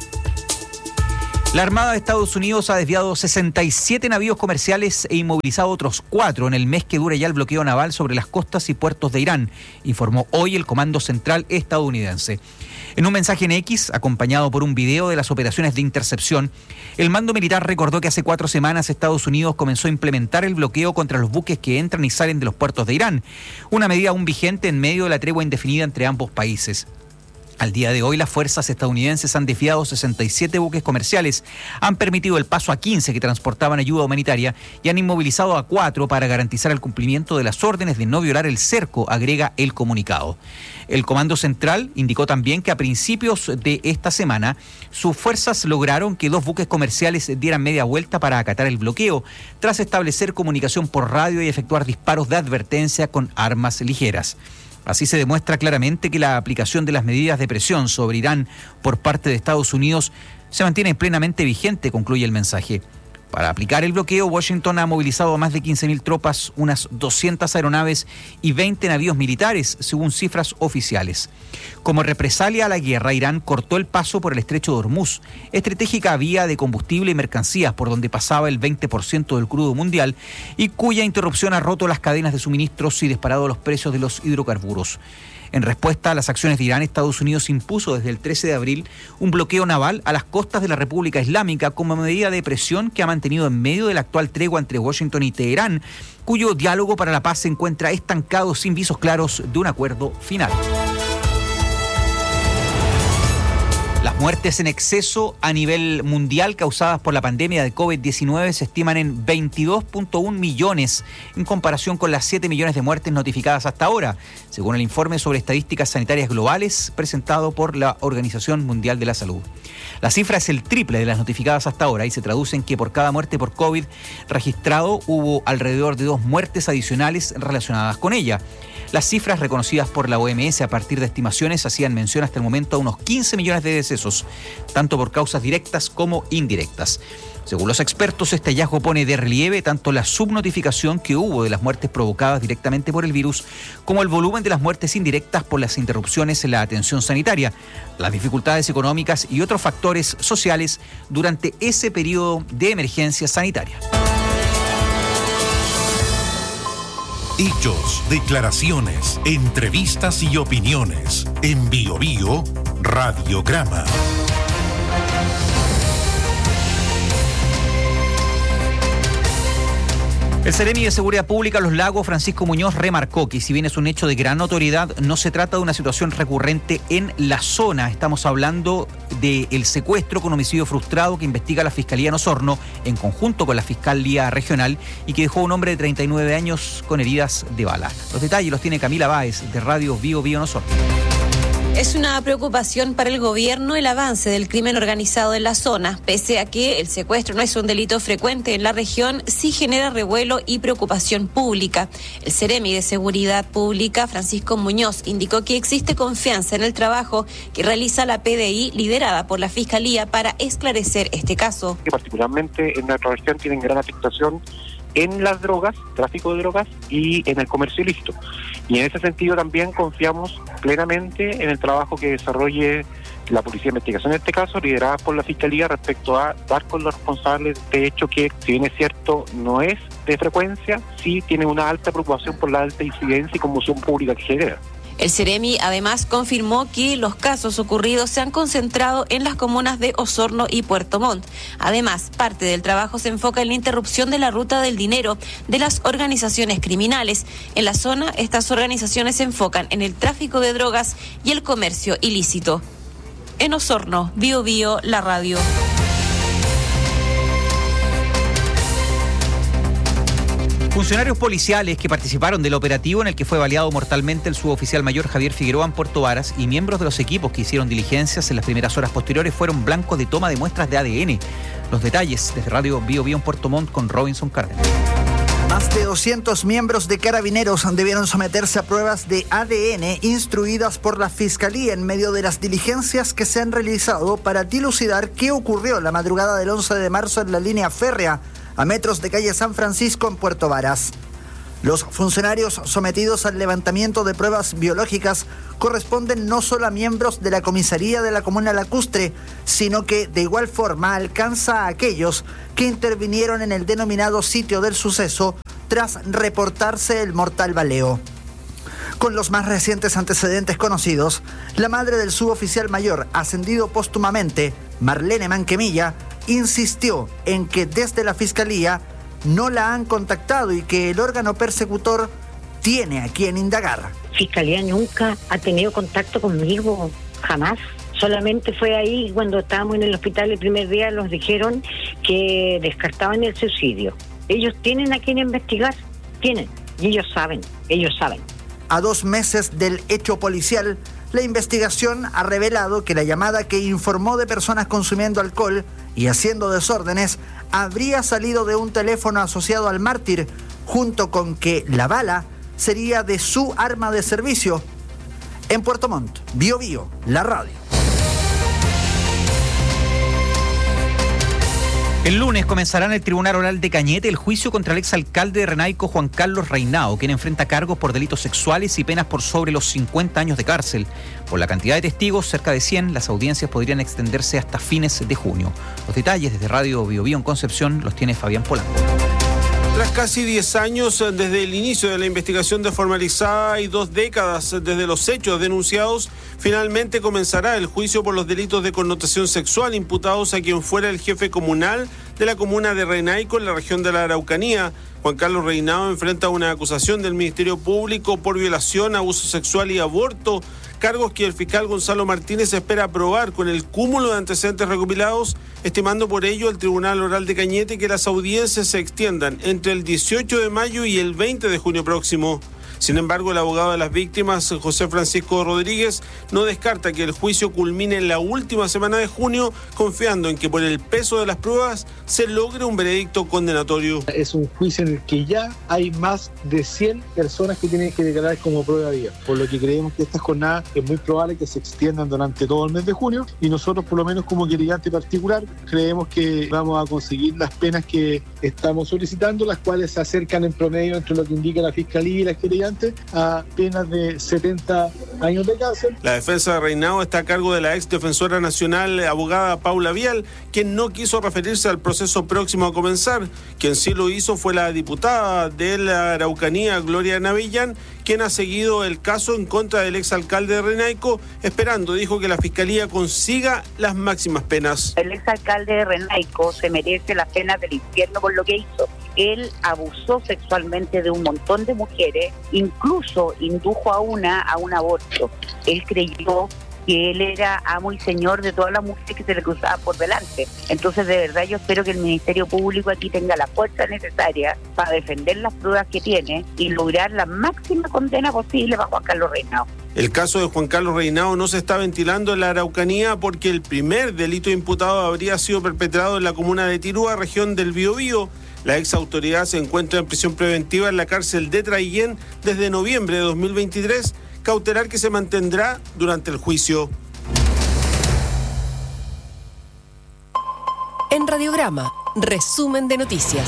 La Armada de Estados Unidos ha desviado 67 navíos comerciales e inmovilizado otros 4 en el mes que dura ya el bloqueo naval sobre las costas y puertos de Irán, informó hoy el Comando Central estadounidense. En un mensaje en X, acompañado por un video de las operaciones de intercepción, el mando militar recordó que hace 4 semanas Estados Unidos comenzó a implementar el bloqueo contra los buques que entran y salen de los puertos de Irán, una medida aún vigente en medio de la tregua indefinida entre ambos países. Al día de hoy, las fuerzas estadounidenses han desviado 67 buques comerciales, han permitido el paso a 15 que transportaban ayuda humanitaria y han inmovilizado a 4 para garantizar el cumplimiento de las órdenes de no violar el cerco, agrega el comunicado. El Comando Central indicó también que a principios de esta semana sus fuerzas lograron que 2 buques comerciales dieran media vuelta para acatar el bloqueo, tras establecer comunicación por radio y efectuar disparos de advertencia con armas ligeras. Así se demuestra claramente que la aplicación de las medidas de presión sobre Irán por parte de Estados Unidos se mantiene plenamente vigente, concluye el mensaje. Para aplicar el bloqueo, Washington ha movilizado a más de 15.000 tropas, unas 200 aeronaves y 20 navíos militares, según cifras oficiales. Como represalia a la guerra, Irán cortó el paso por el estrecho de Hormuz, estratégica vía de combustible y mercancías por donde pasaba el 20% del crudo mundial y cuya interrupción ha roto las cadenas de suministros y disparado los precios de los hidrocarburos. En respuesta a las acciones de Irán, Estados Unidos impuso desde el 13 de abril un bloqueo naval a las costas de la República Islámica como medida de presión que ha mantenido en medio de la actual tregua entre Washington y Teherán, cuyo diálogo para la paz se encuentra estancado sin visos claros de un acuerdo final. Las muertes en exceso a nivel mundial causadas por la pandemia de COVID-19 se estiman en 22.1 millones en comparación con las 7 millones de muertes notificadas hasta ahora, según el informe sobre estadísticas sanitarias globales presentado por la Organización Mundial de la Salud. La cifra es el triple de las notificadas hasta ahora y se traduce en que por cada muerte por COVID registrado hubo alrededor de 2 muertes adicionales relacionadas con ella. Las cifras reconocidas por la OMS a partir de estimaciones hacían mención hasta el momento a unos 15 millones de decesos, tanto por causas directas como indirectas. Según los expertos, este hallazgo pone de relieve tanto la subnotificación que hubo de las muertes provocadas directamente por el virus, como el volumen de las muertes indirectas por las interrupciones en la atención sanitaria, las dificultades económicas y otros factores sociales durante ese periodo de emergencia sanitaria. Hechos, declaraciones, entrevistas y opiniones. En Bio Bio, Radiograma. El Seremi de Seguridad Pública Los Lagos, Francisco Muñoz, remarcó que si bien es un hecho de gran notoriedad, no se trata de una situación recurrente en la zona. Estamos hablando del secuestro con homicidio frustrado que investiga la Fiscalía en Osorno en conjunto con la Fiscalía Regional y que dejó a un hombre de 39 años con heridas de bala. Los detalles los tiene Camila Báez de Radio Bio Bio en Osorno. Es una preocupación para el gobierno el avance del crimen organizado en la zona. Pese a que el secuestro no es un delito frecuente en la región, sí genera revuelo y preocupación pública. El Seremi de Seguridad Pública, Francisco Muñoz, indicó que existe confianza en el trabajo que realiza la PDI liderada por la Fiscalía para esclarecer este caso. Que particularmente en nuestra región tienen gran afectación en las drogas, tráfico de drogas y en el comercio ilícito. Y en ese sentido también confiamos plenamente en el trabajo que desarrolle la Policía de Investigación en este caso, liderada por la Fiscalía, respecto a dar con los responsables de hecho que, si bien es cierto, no es de frecuencia, sí tiene una alta preocupación por la alta incidencia y conmoción pública que genera. El Seremi además confirmó que los casos ocurridos se han concentrado en las comunas de Osorno y Puerto Montt. Además, parte del trabajo se enfoca en la interrupción de la ruta del dinero de las organizaciones criminales. En la zona, estas organizaciones se enfocan en el tráfico de drogas y el comercio ilícito. En Osorno, Bio Bio, la radio. Funcionarios policiales que participaron del operativo en el que fue baleado mortalmente el suboficial mayor Javier Figueroa en Puerto Varas y miembros de los equipos que hicieron diligencias en las primeras horas posteriores fueron blancos de toma de muestras de ADN. Los detalles desde Radio Bio Bio en Puerto Montt con Robinson Cárdenas. Más de 200 miembros de Carabineros debieron someterse a pruebas de ADN instruidas por la Fiscalía en medio de las diligencias que se han realizado para dilucidar qué ocurrió la madrugada del 11 de marzo en la línea férrea a metros de calle San Francisco en Puerto Varas. Los funcionarios sometidos al levantamiento de pruebas biológicas corresponden no solo a miembros de la comisaría de la comuna Lacustre, sino que de igual forma alcanza a aquellos que intervinieron en el denominado sitio del suceso tras reportarse el mortal baleo. Con los más recientes antecedentes conocidos, la madre del suboficial mayor, ascendido póstumamente, Marlene Manquemilla, insistió en que desde la Fiscalía no la han contactado y que el órgano persecutor tiene a quien indagar. Fiscalía nunca ha tenido contacto conmigo, jamás. Solamente fue ahí cuando estábamos en el hospital el primer día, nos dijeron que descartaban el suicidio. Ellos tienen a quien investigar, tienen, y ellos saben. A 2 meses del hecho policial, la investigación ha revelado que la llamada que informó de personas consumiendo alcohol y haciendo desórdenes habría salido de un teléfono asociado al mártir, junto con que la bala sería de su arma de servicio. En Puerto Montt, Bio Bio, la radio. El lunes comenzará en el Tribunal Oral de Cañete el juicio contra el exalcalde de Renaico, Juan Carlos Reinao, quien enfrenta cargos por delitos sexuales y penas por sobre los 50 años de cárcel. Por la cantidad de testigos, cerca de 100, las audiencias podrían extenderse hasta fines de junio. Los detalles desde Radio Bio Bio en Concepción los tiene Fabián Polanco. Tras casi 10 años desde el inicio de la investigación desformalizada y 2 décadas desde los hechos denunciados, finalmente comenzará el juicio por los delitos de connotación sexual imputados a quien fuera el jefe comunal de la comuna de Renaico en la región de la Araucanía. Juan Carlos Reinao enfrenta una acusación del Ministerio Público por violación, abuso sexual y aborto, cargos que el fiscal Gonzalo Martínez espera aprobar con el cúmulo de antecedentes recopilados, estimando por ello el Tribunal Oral de Cañete que las audiencias se extiendan entre el 18 de mayo y el 20 de junio próximo. Sin embargo, el abogado de las víctimas, José Francisco Rodríguez, no descarta que el juicio culmine en la última semana de junio, confiando en que por el peso de las pruebas se logre un veredicto condenatorio. Es un juicio en el que ya hay más de 100 personas que tienen que declarar como prueba viva, por lo que creemos que estas jornadas es muy probable que se extiendan durante todo el mes de junio y nosotros, por lo menos como querellante particular, creemos que vamos a conseguir las penas que estamos solicitando, las cuales se acercan en promedio entre lo que indica la Fiscalía y las querellantes a penas de 70 años de cárcel. La defensa de Reinao está a cargo de la ex defensora nacional, abogada Paula Vial, quien no quiso referirse al proceso próximo a comenzar. Quien sí lo hizo fue la diputada de la Araucanía, Gloria Navillán, quien ha seguido el caso en contra del exalcalde de Renaico, esperando, dijo, que la Fiscalía consiga las máximas penas. El exalcalde de Renaico se merece la pena del infierno por lo que hizo. Él abusó sexualmente de un montón de mujeres, incluso indujo a un aborto. Él creyó que él era amo y señor de todas las mujeres que se le cruzaban por delante. Entonces, de verdad, yo espero que el Ministerio Público aquí tenga la fuerza necesaria para defender las pruebas que tiene y lograr la máxima condena posible para Juan Carlos Reinao. El caso de Juan Carlos Reinao no se está ventilando en la Araucanía porque el primer delito imputado habría sido perpetrado en la comuna de Tirúa, región del Biobío. La ex autoridad se encuentra en prisión preventiva en la cárcel de Traillén desde noviembre de 2023, cautelar que se mantendrá durante el juicio. En Radiograma, resumen de noticias.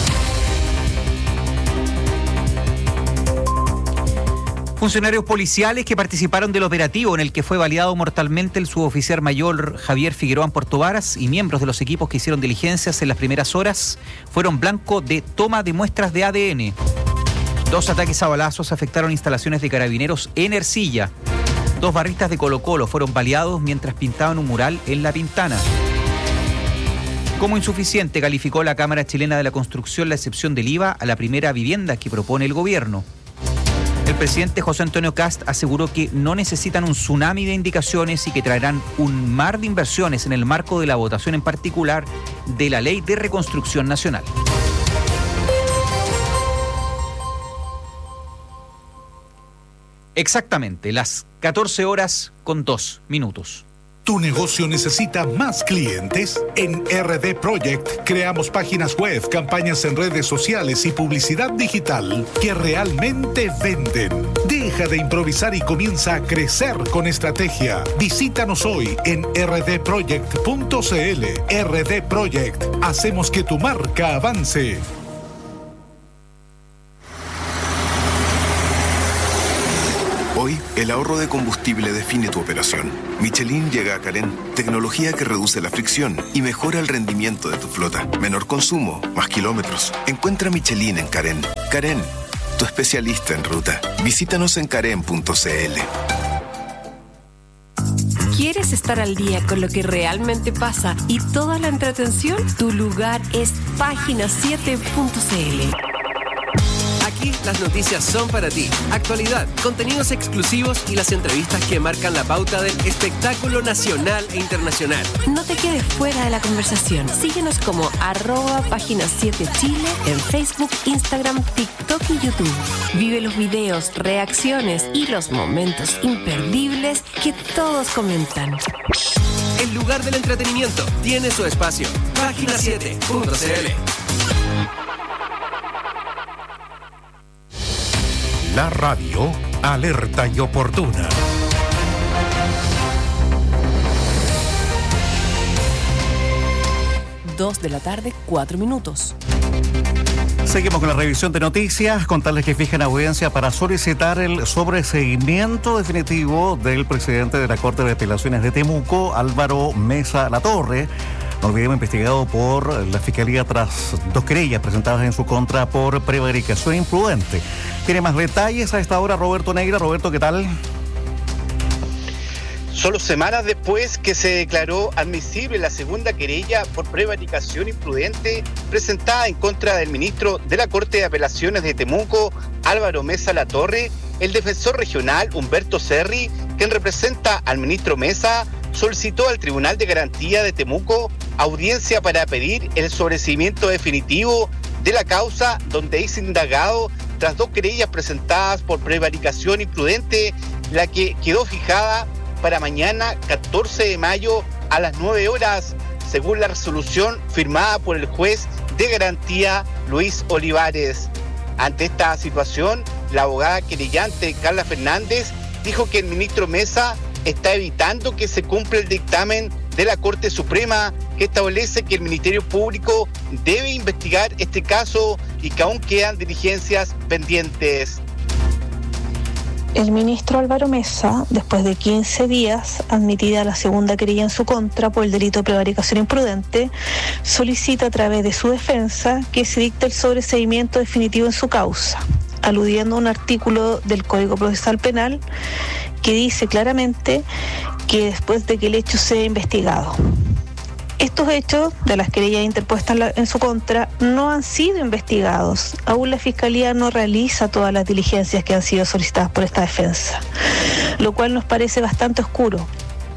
Funcionarios policiales que participaron del operativo en el que fue baleado mortalmente el suboficial mayor Javier Figueroa en Puerto Varas y miembros de los equipos que hicieron diligencias en las primeras horas fueron blanco de toma de muestras de ADN. 2 ataques a balazos afectaron instalaciones de Carabineros en Ercilla. 2 barristas de Colo-Colo fueron baleados mientras pintaban un mural en La Pintana. Como insuficiente calificó la Cámara Chilena de la Construcción la excepción del IVA a la primera vivienda que propone el gobierno. El presidente José Antonio Kast aseguró que no necesitan un tsunami de indicaciones y que traerán un mar de inversiones en el marco de la votación en particular de la Ley de Reconstrucción Nacional. Exactamente, las 14:02. ¿Tu negocio necesita más clientes? En RD Project creamos páginas web, campañas en redes sociales y publicidad digital que realmente venden. Deja de improvisar y comienza a crecer con estrategia. Visítanos hoy en rdproject.cl. RD Project. Hacemos que tu marca avance. Hoy, el ahorro de combustible define tu operación. Michelin llega a Carén, tecnología que reduce la fricción y mejora el rendimiento de tu flota. Menor consumo, más kilómetros. Encuentra Michelin en Carén. Carén, tu especialista en ruta. Visítanos en carén.cl. ¿Quieres estar al día con lo que realmente pasa y toda la entretención? Tu lugar es página7.cl. Aquí las noticias son para ti. Actualidad, contenidos exclusivos y las entrevistas que marcan la pauta del espectáculo nacional e internacional. No te quedes fuera de la conversación. Síguenos como @página7chile en Facebook, Instagram, TikTok y YouTube. Vive los videos, reacciones y los momentos imperdibles que todos comentan. El lugar del entretenimiento tiene su espacio. Página7.cl. La radio alerta y oportuna. 2:04 p.m. Seguimos con la revisión de noticias. Contarles que fijan audiencia para solicitar el sobreseguimiento definitivo del presidente de la Corte de Apelaciones de Temuco, Álvaro Mesa Latorre. No olvidemos, investigado por la Fiscalía tras 2 querellas presentadas en su contra por prevaricación imprudente. Tiene más detalles a esta hora Roberto Negra. Roberto, ¿qué tal? Solo semanas después que se declaró admisible la segunda querella por prevaricación imprudente presentada en contra del ministro de la Corte de Apelaciones de Temuco, Álvaro Mesa Latorre, el defensor regional Humberto Serri, quien representa al ministro Mesa, solicitó al Tribunal de Garantía de Temuco audiencia para pedir el sobreseimiento definitivo de la causa donde es indagado tras 2 querellas presentadas por prevaricación imprudente, la que quedó fijada para mañana 14 de mayo a las 9 horas, según la resolución firmada por el juez de garantía Luis Olivares. Ante esta situación, la abogada querellante Carla Fernández dijo que el ministro Mesa está evitando que se cumpla el dictamen de la Corte Suprema que establece que el Ministerio Público debe investigar este caso y que aún quedan diligencias pendientes. El ministro Álvaro Mesa, después de 15 días, admitida la segunda querella en su contra por el delito de prevaricación imprudente, solicita a través de su defensa que se dicte el sobreseimiento definitivo en su causa, aludiendo a un artículo del Código Procesal Penal que dice claramente que después de que el hecho sea investigado. Estos hechos de las querellas interpuestas en su contra no han sido investigados. Aún la Fiscalía no realiza todas las diligencias que han sido solicitadas por esta defensa, lo cual nos parece bastante oscuro.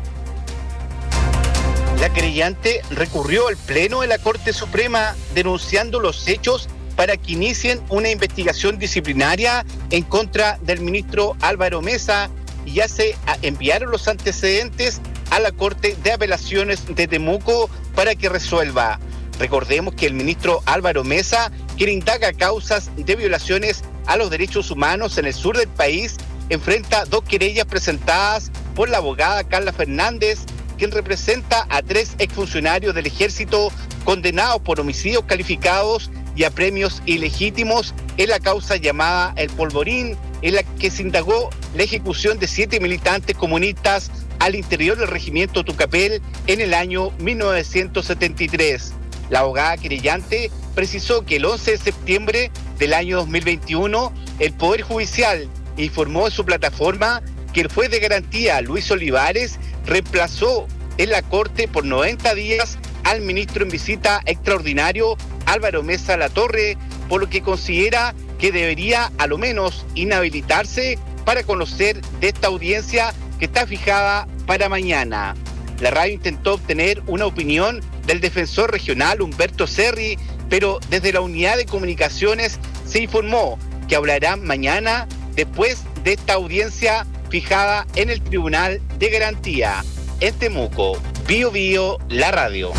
La querellante recurrió al Pleno de la Corte Suprema denunciando los hechos para que inicien una investigación disciplinaria en contra del ministro Álvaro Mesa y ya se enviaron los antecedentes a la Corte de Apelaciones de Temuco para que resuelva. Recordemos que el ministro Álvaro Mesa, quien indaga causas de violaciones a los derechos humanos en el sur del país, enfrenta 2 querellas presentadas por la abogada Carla Fernández, quien representa a 3 exfuncionarios del Ejército condenados por homicidios calificados y a premios ilegítimos en la causa llamada El Polvorín, en la que se indagó la ejecución de 7 militantes comunistas al interior del regimiento Tucapel en el año 1973. La abogada querellante precisó que el 11 de septiembre del año 2021, el Poder Judicial informó en su plataforma que el juez de garantía Luis Olivares reemplazó en la Corte por 90 días al ministro en visita extraordinario Álvaro Mesa Latorre, por lo que considera que debería a lo menos inhabilitarse para conocer de esta audiencia que está fijada para mañana. La radio intentó obtener una opinión del defensor regional Humberto Serri, pero desde la unidad de comunicaciones se informó que hablarán mañana después de esta audiencia fijada en el Tribunal de Garantía. En Temuco, Bío Bío, la radio.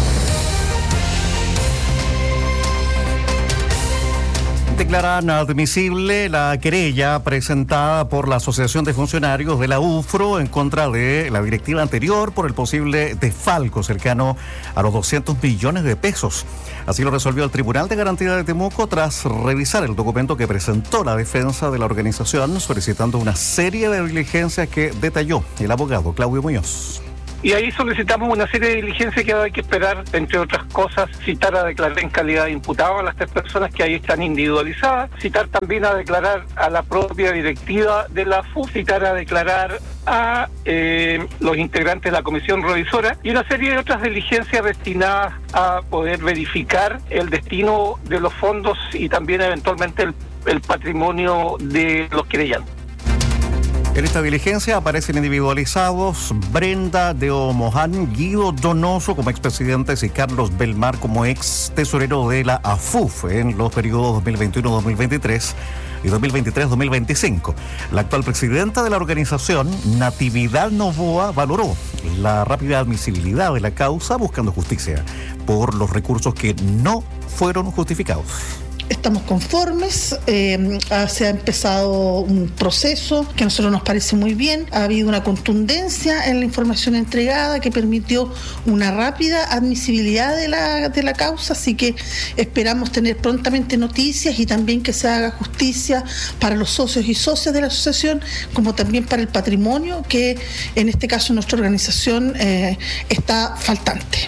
Declaran admisible la querella presentada por la Asociación de Funcionarios de la UFRO en contra de la directiva anterior por el posible desfalco cercano a los 200 millones de pesos. Así lo resolvió el Tribunal de Garantía de Temuco tras revisar el documento que presentó la defensa de la organización solicitando una serie de diligencias que detalló el abogado Claudio Muñoz. Y ahí solicitamos una serie de diligencias que hay que esperar, entre otras cosas, citar a declarar en calidad de imputado a las 3 personas que ahí están individualizadas, citar también a declarar a la propia directiva de la FUF, citar a declarar a los integrantes de la comisión revisora y una serie de otras diligencias destinadas a poder verificar el destino de los fondos y también eventualmente el patrimonio de los querellantes. En esta diligencia aparecen individualizados Brenda de Omoján, Guido Donoso como expresidentes y Carlos Belmar como ex tesorero de la AFUF en los periodos 2021-2023 y 2023-2025. La actual presidenta de la organización, Natividad Novoa, valoró la rápida admisibilidad de la causa buscando justicia por los recursos que no fueron justificados. Estamos conformes, se ha empezado un proceso que a nosotros nos parece muy bien, ha habido una contundencia en la información entregada que permitió una rápida admisibilidad de la causa, así que esperamos tener prontamente noticias y también que se haga justicia para los socios y socias de la asociación, como también para el patrimonio que en este caso nuestra organización está faltante.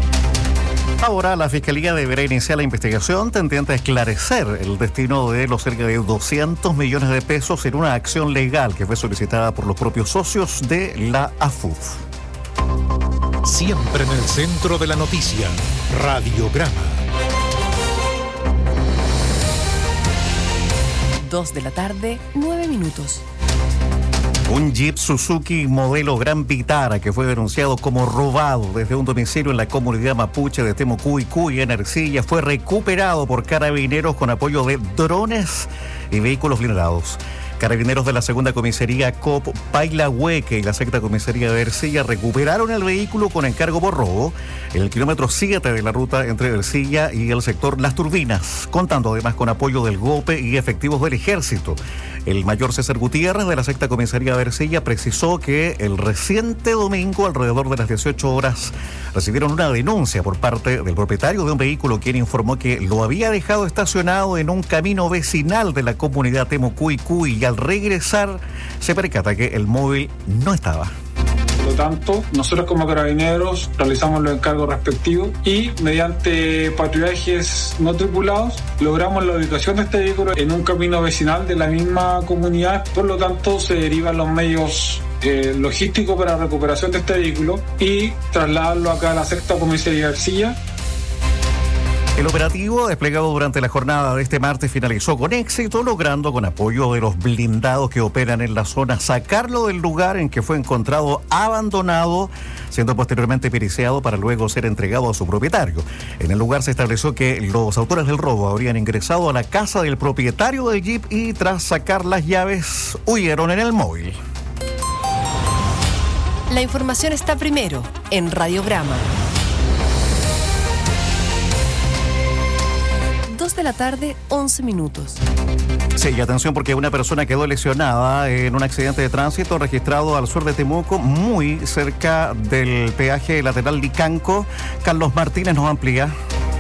Ahora la Fiscalía deberá iniciar la investigación tendiente a esclarecer el destino de los cerca de 200 millones de pesos en una acción legal que fue solicitada por los propios socios de la AFUF. Siempre en el centro de la noticia, Radiograma. 2:09 p.m. Un Jeep Suzuki modelo Gran Vitara que fue denunciado como robado desde un domicilio en la comunidad mapuche de Temucuicú en Ercilla fue recuperado por carabineros con apoyo de drones y vehículos blindados. Carabineros de la segunda comisaría COP Pailahueque y la sexta comisaría de Ercilla recuperaron el vehículo con encargo por robo en el kilómetro 7 de la ruta entre Ercilla y el sector Las Turbinas, contando además con apoyo del GOPE y efectivos del Ejército. El mayor César Gutiérrez de la sexta comisaría de Ercilla precisó que el reciente domingo, alrededor de las 18 horas, recibieron una denuncia por parte del propietario de un vehículo, quien informó que lo había dejado estacionado en un camino vecinal de la comunidad Temucuicú y al regresar se percata que el móvil no estaba. Por lo tanto, nosotros como carabineros realizamos los encargos respectivos y mediante patrullajes no tripulados logramos la ubicación de este vehículo en un camino vecinal de la misma comunidad. Por lo tanto, se derivan los medios logísticos para la recuperación de este vehículo y trasladarlo acá a la sexta comisaría de Ercilla. El operativo desplegado durante la jornada de este martes finalizó con éxito, logrando con apoyo de los blindados que operan en la zona sacarlo del lugar en que fue encontrado abandonado, siendo posteriormente periciado para luego ser entregado a su propietario. En el lugar se estableció que los autores del robo habrían ingresado a la casa del propietario del Jeep y tras sacar las llaves huyeron en el móvil. La información está primero en Radiograma. 2:11 p.m. Sí, y atención porque una persona quedó lesionada en un accidente de tránsito registrado al sur de Temuco, muy cerca del peaje lateral Licanco. Carlos Martínez nos amplía.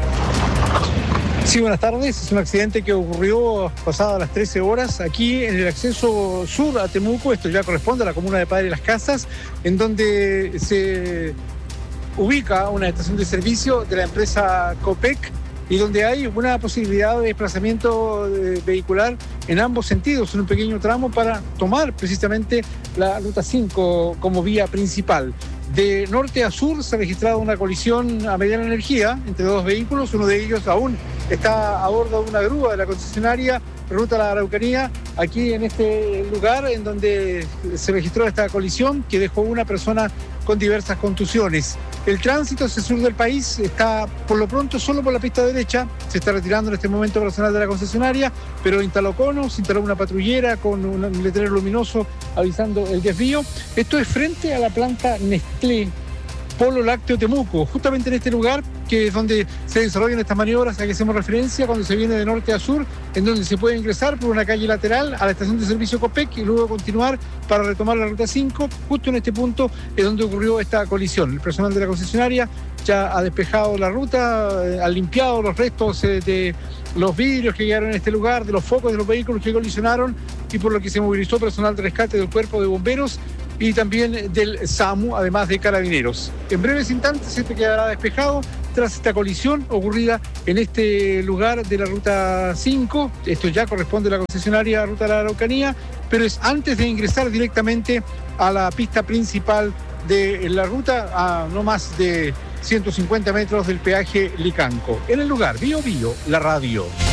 Sí, buenas tardes. Es un accidente que ocurrió pasadas las 13 horas aquí en el acceso sur a Temuco. Esto ya corresponde a la comuna de Padre Las Casas, en donde se ubica una estación de servicio de la empresa Copec y donde hay una posibilidad de desplazamiento vehicular en ambos sentidos, en un pequeño tramo para tomar precisamente la Ruta 5 como vía principal. De norte a sur se ha registrado una colisión a mediana energía entre dos vehículos, uno de ellos aún está a bordo de una grúa de la concesionaria Ruta a la Araucanía, aquí en este lugar en donde se registró esta colisión que dejó una persona con diversas contusiones. El tránsito hacia el sur del país está por lo pronto solo por la pista derecha, se está retirando en este momento personal de la concesionaria, pero instaló conos, instaló una patrullera con un letrero luminoso avisando el desvío. Esto es frente a la planta Nestlé Polo Lácteo Temuco, justamente en este lugar que es donde se desarrollan estas maniobras a que hacemos referencia cuando se viene de norte a sur, en donde se puede ingresar por una calle lateral a la estación de servicio Copec y luego continuar para retomar la ruta 5. Justo en este punto es donde ocurrió esta colisión. El personal de la concesionaria ya ha despejado la ruta, ha limpiado los restos de los vidrios que llegaron en este lugar, de los focos de los vehículos que colisionaron, y por lo que se movilizó personal de rescate del Cuerpo de Bomberos y también del SAMU, además de carabineros. En breves instantes este quedará despejado tras esta colisión ocurrida en este lugar de la ruta 5. Esto ya corresponde a la concesionaria Ruta de la Araucanía, pero es antes de ingresar directamente a la pista principal de la ruta, a no más de 150 metros del peaje Licanco. En el lugar, Bio Bio, la radio.